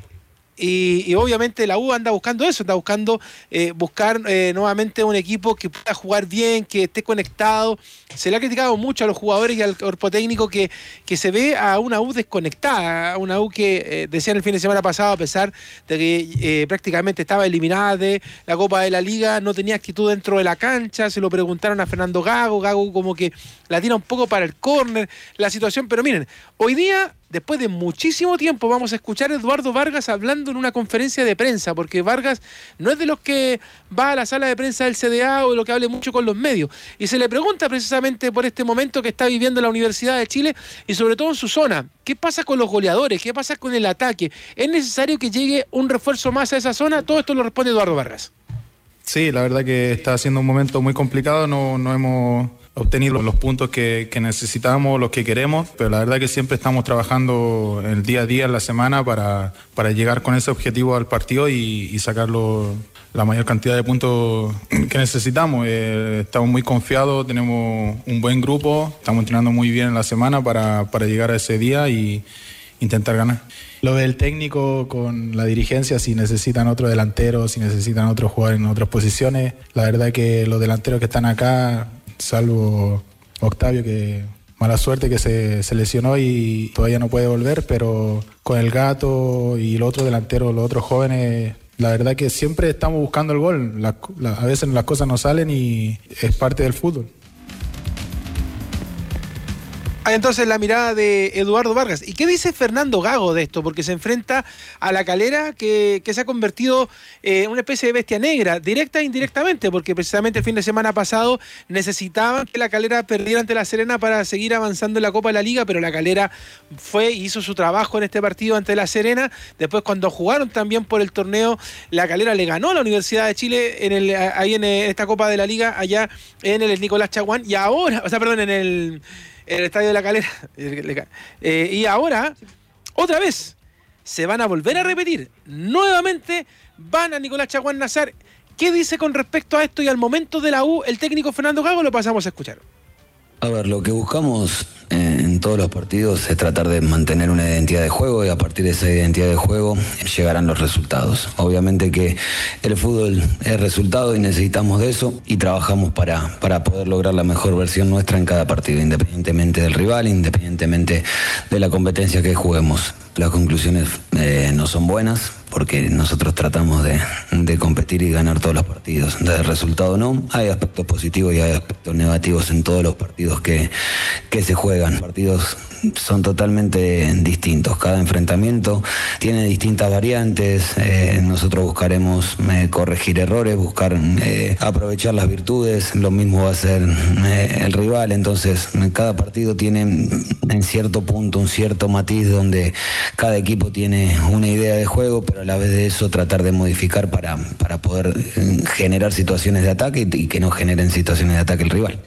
Y obviamente la U anda buscando eso, anda buscando buscar nuevamente un equipo que pueda jugar bien, que esté conectado. Se le ha criticado mucho a los jugadores y al cuerpo técnico que se ve a una U desconectada, a una U que decían el fin de semana pasado, a pesar de que prácticamente estaba eliminada de la Copa de la Liga, no tenía actitud dentro de la cancha. Se lo preguntaron a Fernando Gago como que la tira un poco para el córner, la situación. Pero miren, hoy día, después de muchísimo tiempo, vamos a escuchar a Eduardo Vargas hablando en una conferencia de prensa, porque Vargas no es de los que va a la sala de prensa del CDA o de lo que hable mucho con los medios. Y se le pregunta precisamente por este momento que está viviendo la Universidad de Chile y sobre todo en su zona. ¿Qué pasa con los goleadores? ¿Qué pasa con el ataque? ¿Es necesario que llegue un refuerzo más a esa zona? Todo esto lo responde Eduardo Vargas. Sí, la verdad que está siendo un momento muy complicado, no hemos obtenido los puntos que necesitamos, los que queremos, pero la verdad que siempre estamos trabajando el día a día, en la semana, para llegar con ese objetivo al partido y sacarlo la mayor cantidad de puntos que necesitamos. Estamos muy confiados, tenemos un buen grupo, estamos entrenando muy bien en la semana para llegar a ese día y intentar ganar. Lo del técnico con la dirigencia, si necesitan otro delantero, si necesitan otro jugador en otras posiciones, la verdad que los delanteros que están acá, salvo Octavio, que mala suerte que se lesionó y todavía no puede volver, pero con el Gato y los otros delanteros, los otros jóvenes, la verdad que siempre estamos buscando el gol. A veces las cosas no salen y es parte del fútbol. Entonces la mirada de Eduardo Vargas. ¿Y qué dice Fernando Gago de esto? Porque se enfrenta a La Calera, que se ha convertido en una especie de bestia negra, directa e indirectamente, porque precisamente el fin de semana pasado necesitaban que La Calera perdiera ante La Serena para seguir avanzando en la Copa de la Liga, pero La Calera fue y hizo su trabajo en este partido ante La Serena. Después, cuando jugaron también por el torneo, La Calera le ganó a la Universidad de Chile en esta Copa de la Liga, allá en el Nicolás Chaguán, y ahora, en el Estadio de La Calera. Y ahora, otra vez, se van a volver a repetir. Nuevamente van a Nicolás Chaguán Nazar. ¿Qué dice con respecto a esto y al momento de la U el técnico Fernando Gago? Lo pasamos a escuchar. A ver, lo que buscamos en todos los partidos es tratar de mantener una identidad de juego y a partir de esa identidad de juego llegarán los resultados. Obviamente que el fútbol es resultado y necesitamos de eso y trabajamos para poder lograr la mejor versión nuestra en cada partido, independientemente del rival, independientemente de la competencia que juguemos. Las conclusiones no son buenas porque nosotros tratamos de competir y ganar todos los partidos. Del resultado no, hay aspectos positivos y hay aspectos negativos en todos los partidos que se juegan. Los partidos son totalmente distintos, cada enfrentamiento tiene distintas variantes, nosotros buscaremos corregir errores, buscar aprovechar las virtudes, lo mismo va a ser el rival, entonces cada partido tiene en cierto punto un cierto matiz donde cada equipo tiene una idea de juego, pero a la vez de eso tratar de modificar para poder generar situaciones de ataque y que no generen situaciones de ataque el rival.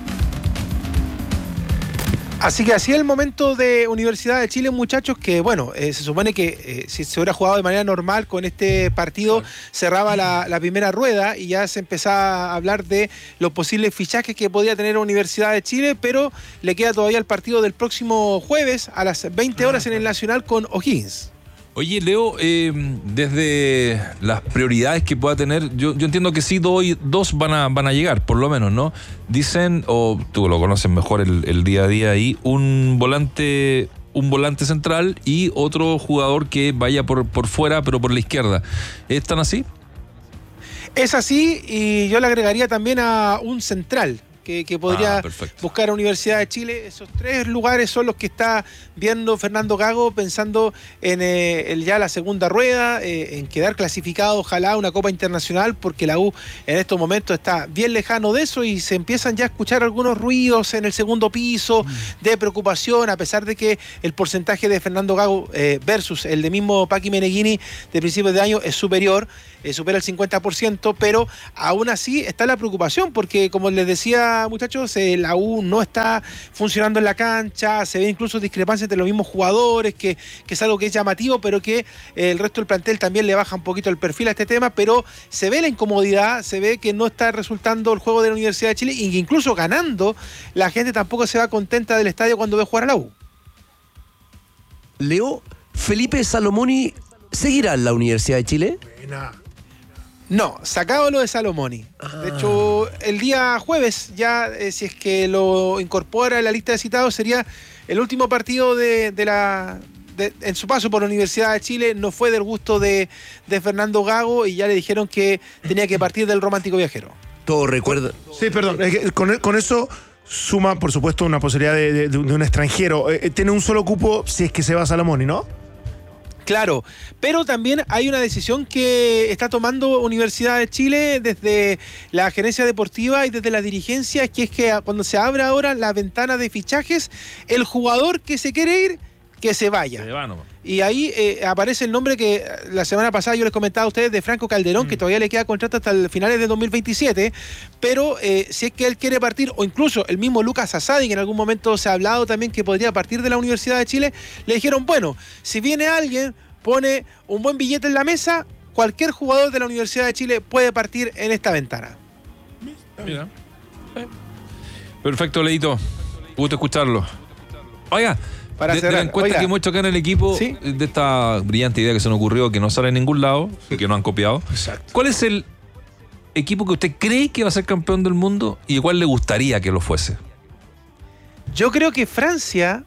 Así que así es el momento de Universidad de Chile, muchachos, que bueno, se supone que si se hubiera jugado de manera normal con este partido, cerraba la primera rueda y ya se empezaba a hablar de los posibles fichajes que podía tener Universidad de Chile, pero le queda todavía el partido del próximo jueves a las 20 horas en el Nacional con O'Higgins. Oye, Leo, desde las prioridades que pueda tener, yo entiendo que sí, dos van a llegar, por lo menos, ¿no? Dicen, o tú lo conoces mejor el día a día ahí, un volante central y otro jugador que vaya por fuera, pero por la izquierda. ¿Están así? Es así, y yo le agregaría también a un central que podría buscar a Universidad de Chile. Esos 3 lugares son los que está viendo Fernando Gago, pensando en ya la segunda rueda, en quedar clasificado, ojalá, una Copa Internacional, porque la U en estos momentos está bien lejano de eso y se empiezan ya a escuchar algunos ruidos en el segundo piso de preocupación, a pesar de que el porcentaje de Fernando Gago versus el de mismo Paqui Meneghini de principios de año es superior, supera el 50%, pero aún así está la preocupación, porque como les decía, muchachos, la U no está funcionando en la cancha, se ve incluso discrepancia entre los mismos jugadores, que es algo que es llamativo, pero que el resto del plantel también le baja un poquito el perfil a este tema, pero se ve la incomodidad, se ve que no está resultando el juego de la Universidad de Chile, y que incluso ganando, la gente tampoco se va contenta del estadio cuando ve jugar a la U. Leo, ¿Felipe Salomoni seguirá en la Universidad de Chile? No, sacado lo de Salomoni. De hecho, el día jueves ya, si es que lo incorpora en la lista de citados, sería el último partido en su paso por la Universidad de Chile. No fue del gusto de Fernando Gago, y ya le dijeron que tenía que partir del romántico viajero. Todo recuerda. Sí, perdón. Con eso suma, por supuesto, una posibilidad de un extranjero. Tiene un solo cupo si es que se va a Salomoni, ¿no? Claro, pero también hay una decisión que está tomando Universidad de Chile desde la gerencia deportiva y desde la dirigencia, que es que cuando se abre ahora la ventana de fichajes, el jugador que se quiere ir, que se vaya. Y ahí aparece el nombre que la semana pasada yo les comentaba a ustedes de Franco Calderón, que todavía le queda contrato hasta el finales de 2027, pero si es que él quiere partir, o incluso el mismo Lucas Asadi, que en algún momento se ha hablado también que podría partir de la Universidad de Chile, le dijeron, bueno, si viene alguien, pone un buen billete en la mesa, cualquier jugador de la Universidad de Chile puede partir en esta ventana. Mira. Perfecto, Leito. Gusto escucharlo. Oiga, de la encuesta que hemos hecho acá en el equipo, ¿sí?, de esta brillante idea que se nos ocurrió, que no sale en ningún lado, que nos han copiado. Exacto. ¿Cuál es el equipo que usted cree que va a ser campeón del mundo y cuál le gustaría que lo fuese? Yo creo que Francia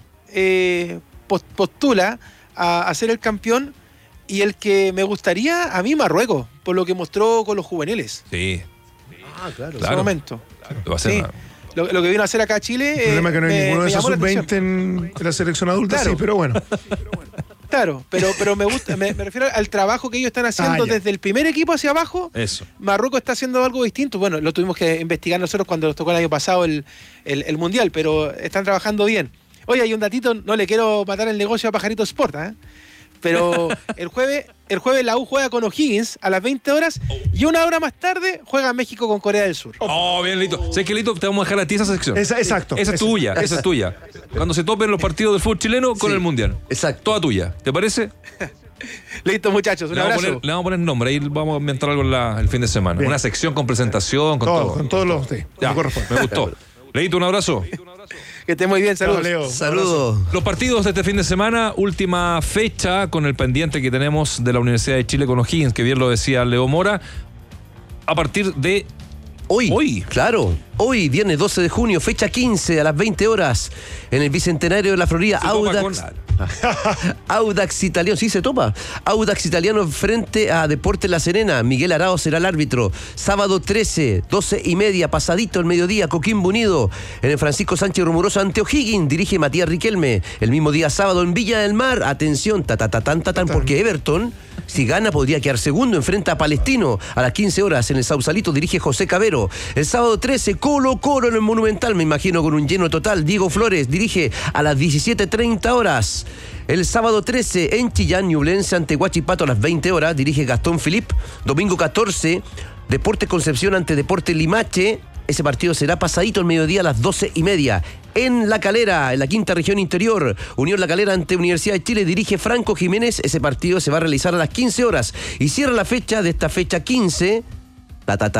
postula a ser el campeón, y el que me gustaría a mí, Marruecos, por lo que mostró con los juveniles. Sí. Claro. En ese momento. Claro. Va a ser lo que vino a hacer acá a Chile. El problema es que no hay ninguno de esos sub-20 en la selección adulta, claro. Sí, pero bueno. Claro, pero me gusta, me refiero al trabajo que ellos están haciendo desde el primer equipo hacia abajo. Eso. Marruecos está haciendo algo distinto. Bueno, lo tuvimos que investigar nosotros cuando nos tocó el año pasado el Mundial, pero están trabajando bien. Oye, hay un datito, no le quiero matar el negocio a Pajarito Sport, pero el jueves la U juega con O'Higgins a las 20 horas y una hora más tarde juega México con Corea del Sur. Oh, bien, Lito. ¿Sabes qué, Lito? Te vamos a dejar a ti esa sección. Exacto. Esa es tuya, esa es tuya. Cuando se topen los partidos del fútbol chileno con el Mundial. Exacto. Toda tuya. ¿Te parece? Listo, muchachos. Un abrazo. Le vamos a poner nombre. Ahí vamos a inventar algo el fin de semana. Bien. Una sección con presentación, con todo. Con todos los... Sí, ya, me gustó. Leito, un abrazo. Que esté muy bien, saludos. Saludos. Los partidos de este fin de semana, última fecha con el pendiente que tenemos de la Universidad de Chile con O'Higgins, que bien lo decía Leo Mora, a partir de hoy. Claro, hoy, viernes 12 de junio, fecha 15 a las 20 horas, en el Bicentenario de la Florida, Audax Italiano, sí se topa. Audax Italiano frente a Deportes La Serena. Miguel Arao será el árbitro. Sábado 13, 12:30, pasadito el mediodía, Coquimbo Unido en el Francisco Sánchez Rumoroso ante O'Higgins. Dirige Matías Riquelme. El mismo día sábado en Villa del Mar. Atención, porque Everton, si gana, podría quedar segundo. Enfrenta a Palestino a las 15 horas en el Sausalito. Dirige José Cabero. El sábado 13, Colo Colo en el Monumental, me imagino con un lleno total. Diego Flores dirige a las 17:30 horas. El sábado 13, en Chillán, Ñublense ante Huachipato a las 20 horas. Dirige Gastón Philippe. Domingo 14, Deportes Concepción ante Deportes Limache. Ese partido será pasadito el mediodía a las 12:30. En La Calera, en la quinta región interior, Unión La Calera ante Universidad de Chile, dirige Franco Jiménez. Ese partido se va a realizar a las 15 horas. Y cierra la fecha de esta fecha 15,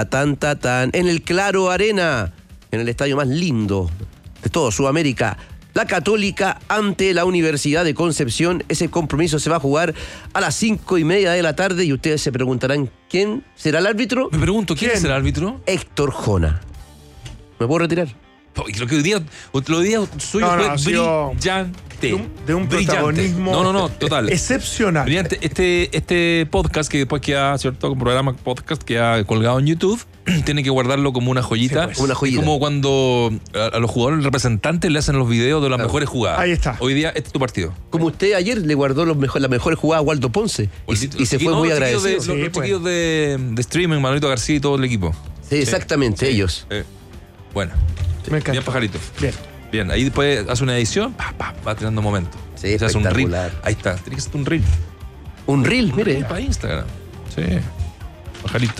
en el Claro Arena, en el estadio más lindo de todo Sudamérica. la Católica ante la Universidad de Concepción. Ese compromiso se va a jugar a las 5:30 de la tarde y ustedes se preguntarán ¿quién será el árbitro? Me pregunto, ¿quién será el árbitro? Héctor Jona. ¿Me puedo retirar? Lo que hoy día suyo fue brillante. De un protagonismo total. Excepcional. Brillante. Este podcast que después queda, ¿cierto? Un programa podcast que ha colgado en YouTube, tiene que guardarlo como una joyita. Sí, pues. Una joyita. Como cuando a los jugadores representantes le hacen los videos de las mejores jugadas. Ahí está. Hoy día este es tu partido. Como usted ayer le guardó las mejores jugadas a Waldo Ponce y se fue muy agradecido. Los chiquillos de streaming, Manolito García y todo el equipo. Sí, exactamente, ellos. Bueno. Me encanta. Bien, pajarito. Bien. Ahí después hace una edición, va tirando momentos. Sí, hace un reel. espectacular. Ahí está. Tiene que ser un reel. Un reel, mire. Para Instagram. Sí. Pajarito.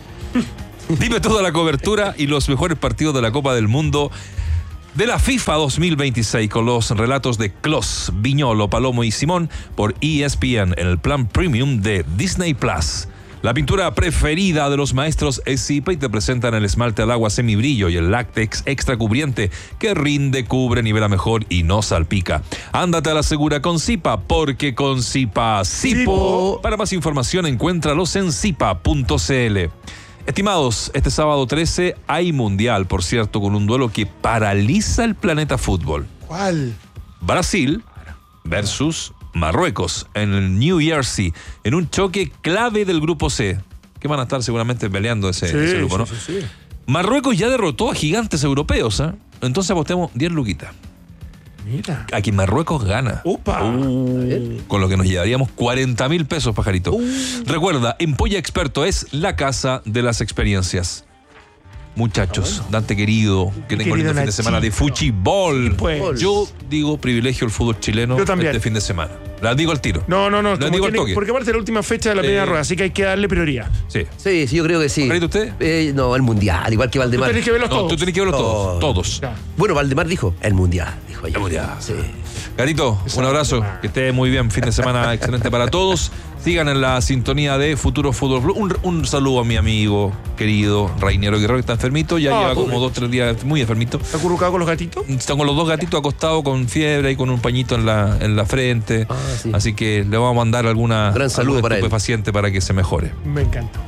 Dime toda la cobertura y los mejores partidos de la Copa del Mundo de la FIFA 2026 con los relatos de Clos, Viñolo, Palomo y Simón por ESPN en el plan premium de Disney Plus. La pintura preferida de los maestros es Zipa y te presentan el esmalte al agua semibrillo y el látex extra cubriente que rinde, cubre, nivela mejor y no salpica. Ándate a la segura con Zipa, porque con Zipa, Zipo. Para más información encuéntralos en zipa.cl. Estimados, este sábado 13 hay mundial, por cierto, con un duelo que paraliza el planeta fútbol. ¿Cuál? Brasil versus Marruecos en el New Jersey, en un choque clave del grupo C, que van a estar seguramente peleando ese grupo, ¿no? Sí. Marruecos ya derrotó a gigantes europeos, ¿eh? Entonces apostemos 10 luquitas. Mira. A que Marruecos gana. ¡Upa! Con lo que nos llevaríamos 40.000 pesos, pajarito. Recuerda, Empolla Experto es la casa de las experiencias. Muchachos, Dante querido, que tengo un lindo fin de semana de fuchibol. Pues. Yo digo privilegio el fútbol chileno este fin de semana. La digo al tiro. No. La digo al toque. Porque aparte es la última fecha de la primera rueda, así que hay que darle prioridad. Sí, yo creo que sí. ¿Pajarito usted? No, el mundial, igual que Valdemar. Tú tenés que verlos todos. Tú tenés que verlos todos. Bueno, Valdemar dijo el mundial. Dijo ayer. El mundial. Sí. Garito, un abrazo. Que esté muy bien. Fin de semana excelente para todos. Sigan en la sintonía de Futuro Fútbol Club. Un saludo a mi amigo querido Rainiero Guerrero, que está enfermito. Ya lleva como 2-3 días muy enfermito. ¿Está acurrucado con los gatitos? Están con los dos gatitos acostados con fiebre y con un pañito en la frente. Sí. Así que le vamos a mandar alguna gran saludo para él. Paciente para que se mejore. Me encanta.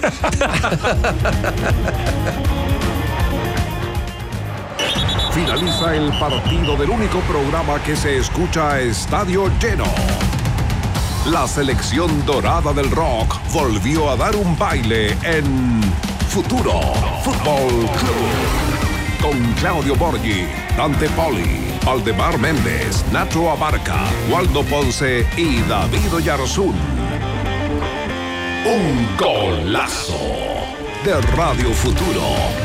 Finaliza el partido del único programa que se escucha a estadio lleno. La selección dorada del rock volvió a dar un baile en Futuro Fútbol Club. Con Claudio Borghi, Dante Poli, Valdemar Méndez, Nacho Abarca, Waldo Ponce y David Oyarzún. Un golazo de Radio Futuro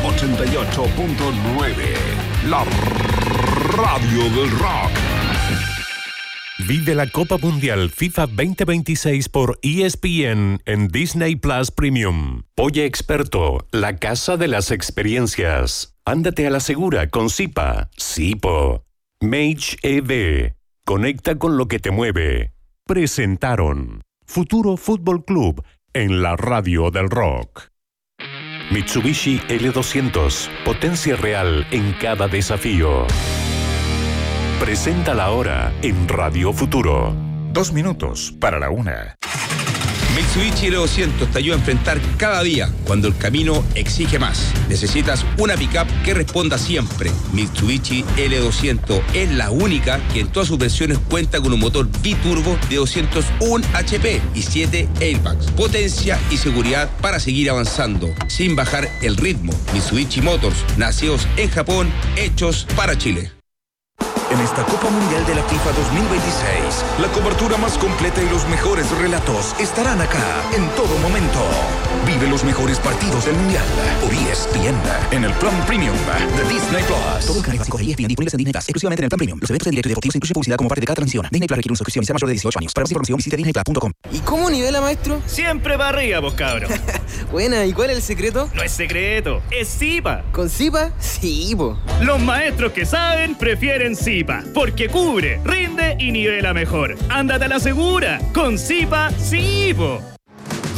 88.9. La radio del rock. Vive la Copa Mundial FIFA 2026 por ESPN en Disney Plus Premium. Polla Experto, la casa de las experiencias. Ándate a la segura con Zipa, Zipo. Mage EV, conecta con lo que te mueve. Presentaron Futuro Fútbol Club en la radio del rock. Mitsubishi L200, potencia real en cada desafío. Presenta la hora en Radio Futuro. 2 minutos para la 1. Mitsubishi L200 te ayuda a enfrentar cada día cuando el camino exige más. Necesitas una pickup que responda siempre. Mitsubishi L200 es la única que en todas sus versiones cuenta con un motor biturbo de 201 HP y 7 airbags. Potencia y seguridad para seguir avanzando sin bajar el ritmo. Mitsubishi Motors, nacidos en Japón, hechos para Chile. En esta Copa Mundial de la FIFA 2026, la cobertura más completa y los mejores relatos estarán acá en todo momento. Vive los mejores partidos del Mundial por ESPN en el plan premium de Disney Plus. Todos los canales básicos de ESPN disponibles en Disney Plus, exclusivamente en el plan premium. Los eventos en directo y deportivos incluyen publicidad como parte de cada transmisión. Disney Plus requiere una suscripción y sea mayor de 18 años. Para más información visite disneyplus.com. ¿Y cómo nivela, maestro? Siempre para arriba, vos cabro. Buena, ¿y cuál es el secreto? No es secreto, es Zipa. ¿Con Zipa? Sí, po. Los maestros que saben prefieren Zipa, porque cubre, rinde y nivela mejor. Ándate a la segura, con Zipa, sí, po.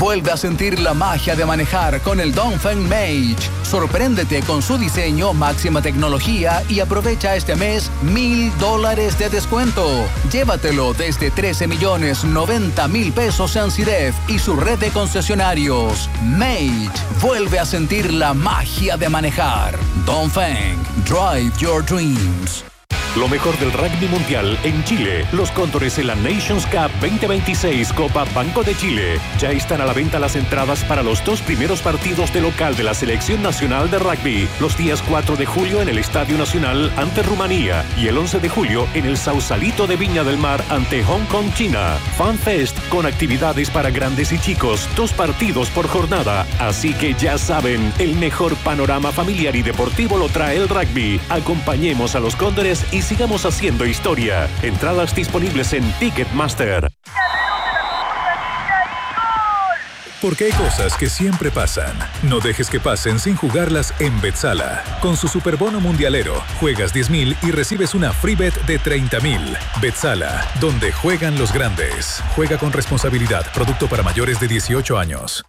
Vuelve a sentir la magia de manejar con el Dongfeng Mage. Sorpréndete con su diseño, máxima tecnología y aprovecha este mes $1,000 de descuento. Llévatelo desde 13.090.000 pesos en CIDEF y su red de concesionarios. Mage, vuelve a sentir la magia de manejar. Dongfeng, drive your dreams. Lo mejor del rugby mundial en Chile. Los Cóndores en la Nations Cup 2026 Copa Banco de Chile. Ya están a la venta las entradas para los 2 primeros partidos de local de la Selección Nacional de Rugby. Los días 4 de julio en el Estadio Nacional ante Rumanía y el 11 de julio en el Sausalito de Viña del Mar ante Hong Kong, China. FanFest con actividades para grandes y chicos. 2 partidos por jornada. Así que ya saben, el mejor panorama familiar y deportivo lo trae el rugby. Acompañemos a los Cóndores y sigamos haciendo historia. Entradas disponibles en Ticketmaster. Porque hay cosas que siempre pasan. No dejes que pasen sin jugarlas en Betsala. Con su superbono mundialero, juegas 10,000 y recibes una free bet de 30,000. Betsala, donde juegan los grandes. Juega con responsabilidad. Producto para mayores de 18 años.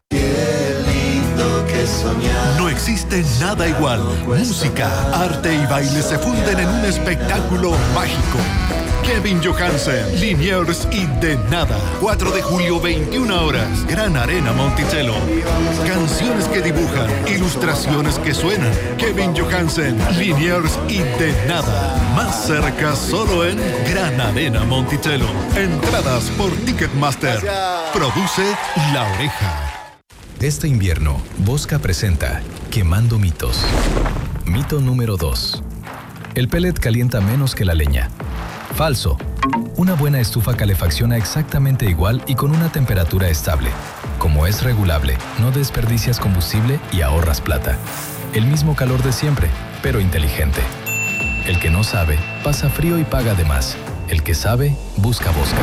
No existe nada igual. Música, arte y baile se funden en un espectáculo mágico. Kevin Johansen, Liniers y De Nada. 4 de julio, 21 horas. Gran Arena Monticello. Canciones que dibujan, ilustraciones que suenan. Kevin Johansen, Liniers y De Nada. Más cerca solo en Gran Arena Monticello. Entradas por Ticketmaster. Produce La Oreja. Este invierno, Bosca presenta Quemando mitos. Mito número 2. El pellet calienta menos que la leña. Falso. Una buena estufa calefacciona exactamente igual y con una temperatura estable. Como es regulable, no desperdicias combustible y ahorras plata. El mismo calor de siempre, pero inteligente. El que no sabe, pasa frío y paga de más. El que sabe, busca Bosca.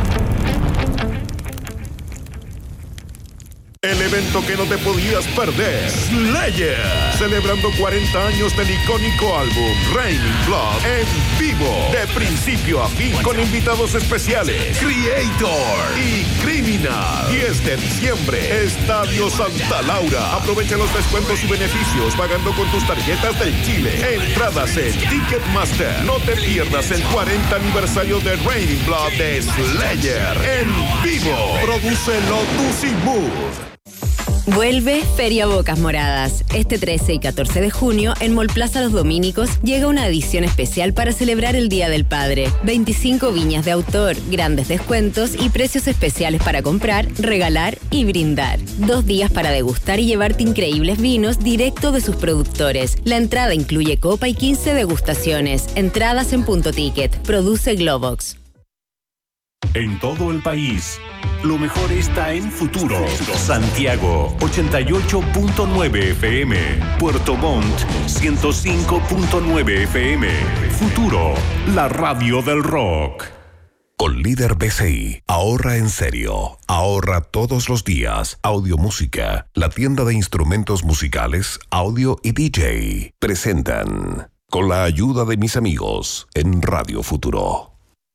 El evento que no te podías perder, Slayer, celebrando 40 años del icónico álbum Raining Blood en vivo, de principio a fin, con invitados especiales, Creator y Criminal. 10 de diciembre, Estadio Santa Laura. Aprovecha los descuentos y beneficios pagando con tus tarjetas del Chile. Entradas en Ticketmaster. No te pierdas el 40 aniversario de Raining Blood de Slayer en vivo. Produce Lotus y Mood. Vuelve Feria Bocas Moradas. Este 13 y 14 de junio, en Mall Plaza Los Domínicos, llega una edición especial para celebrar el Día del Padre. 25 viñas de autor, grandes descuentos y precios especiales para comprar, regalar y brindar. 2 días para degustar y llevarte increíbles vinos directo de sus productores. La entrada incluye copa y 15 degustaciones. Entradas en Punto Ticket. Produce Globox. En todo el país, lo mejor está en Futuro. Santiago, 88.9 FM. Puerto Montt, 105.9 FM. Futuro, la radio del rock. Con Líder BCI, ahorra en serio. Ahorra todos los días. Audio Música, la tienda de instrumentos musicales, audio y DJ. Presentan, con la ayuda de mis amigos, en Radio Futuro.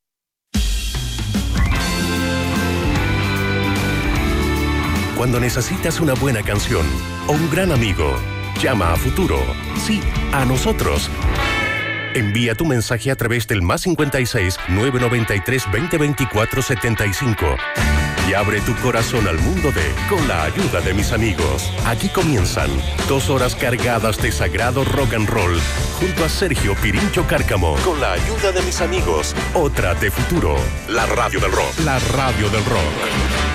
Cuando necesitas una buena canción o un gran amigo, llama a Futuro. Sí, a nosotros. Envía tu mensaje a través del +56 993 2024 75 y abre tu corazón al mundo de Con la ayuda de mis amigos. Aquí comienzan 2 horas cargadas de sagrado rock and roll junto a Sergio Pirincho Cárcamo. Con la ayuda de mis amigos, otra de Futuro, la radio del rock. La radio del rock.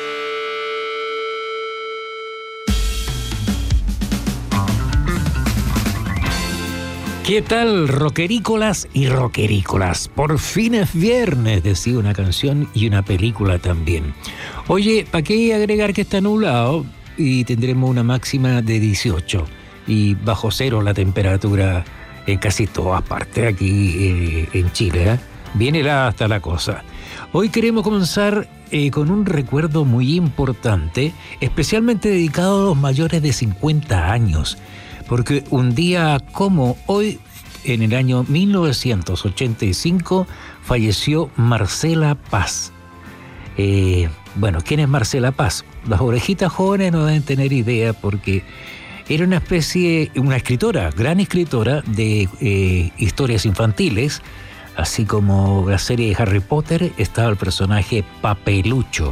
¿Qué tal, rockerícolas y rockerícolas? Por fin es viernes, decía una canción y una película también. Oye, ¿para qué agregar que está nublado? Y tendremos una máxima de 18 y bajo cero la temperatura en casi todas partes aquí en Chile, ¿eh? Bien helada hasta la cosa. Hoy queremos comenzar con un recuerdo muy importante, especialmente dedicado a los mayores de 50 años. Porque un día como hoy, en el año 1985, falleció Marcela Paz. Bueno, ¿quién es Marcela Paz? Las orejitas jóvenes no deben tener idea porque era una escritora, gran escritora de historias infantiles, así como la serie de Harry Potter estaba el personaje Papelucho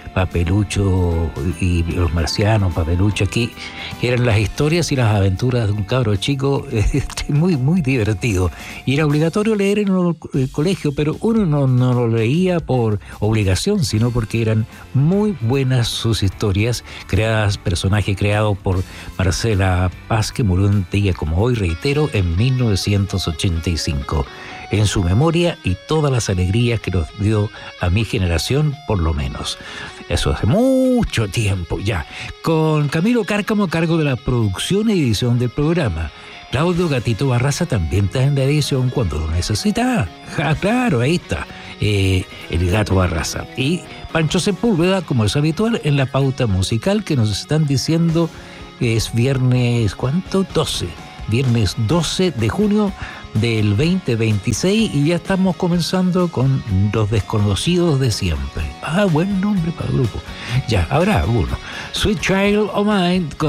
y los marcianos, Papelucho aquí, que eran las historias y las aventuras de un cabro chico muy, muy divertido. Y era obligatorio leer en el colegio, pero uno no lo leía por obligación, sino porque eran muy buenas sus historias, personaje creado por Marcela Paz, que murió un día como hoy, reitero, en 1985. En su memoria y todas las alegrías que nos dio a mi generación, por lo menos. Eso hace mucho tiempo ya. Con Camilo Cárcamo a cargo de la producción y edición del programa. Claudio Gatito Barraza también está en la edición cuando lo necesita. Claro, ahí está. El Gato Barraza. Y Pancho Sepúlveda, como es habitual, en la pauta musical que nos están diciendo que es viernes, ¿cuánto? 12. Viernes 12 de junio del 2026 y ya estamos comenzando con Los Desconocidos de Siempre. Buen nombre para el grupo. Ya, habrá alguno. Sweet Child O' Mine con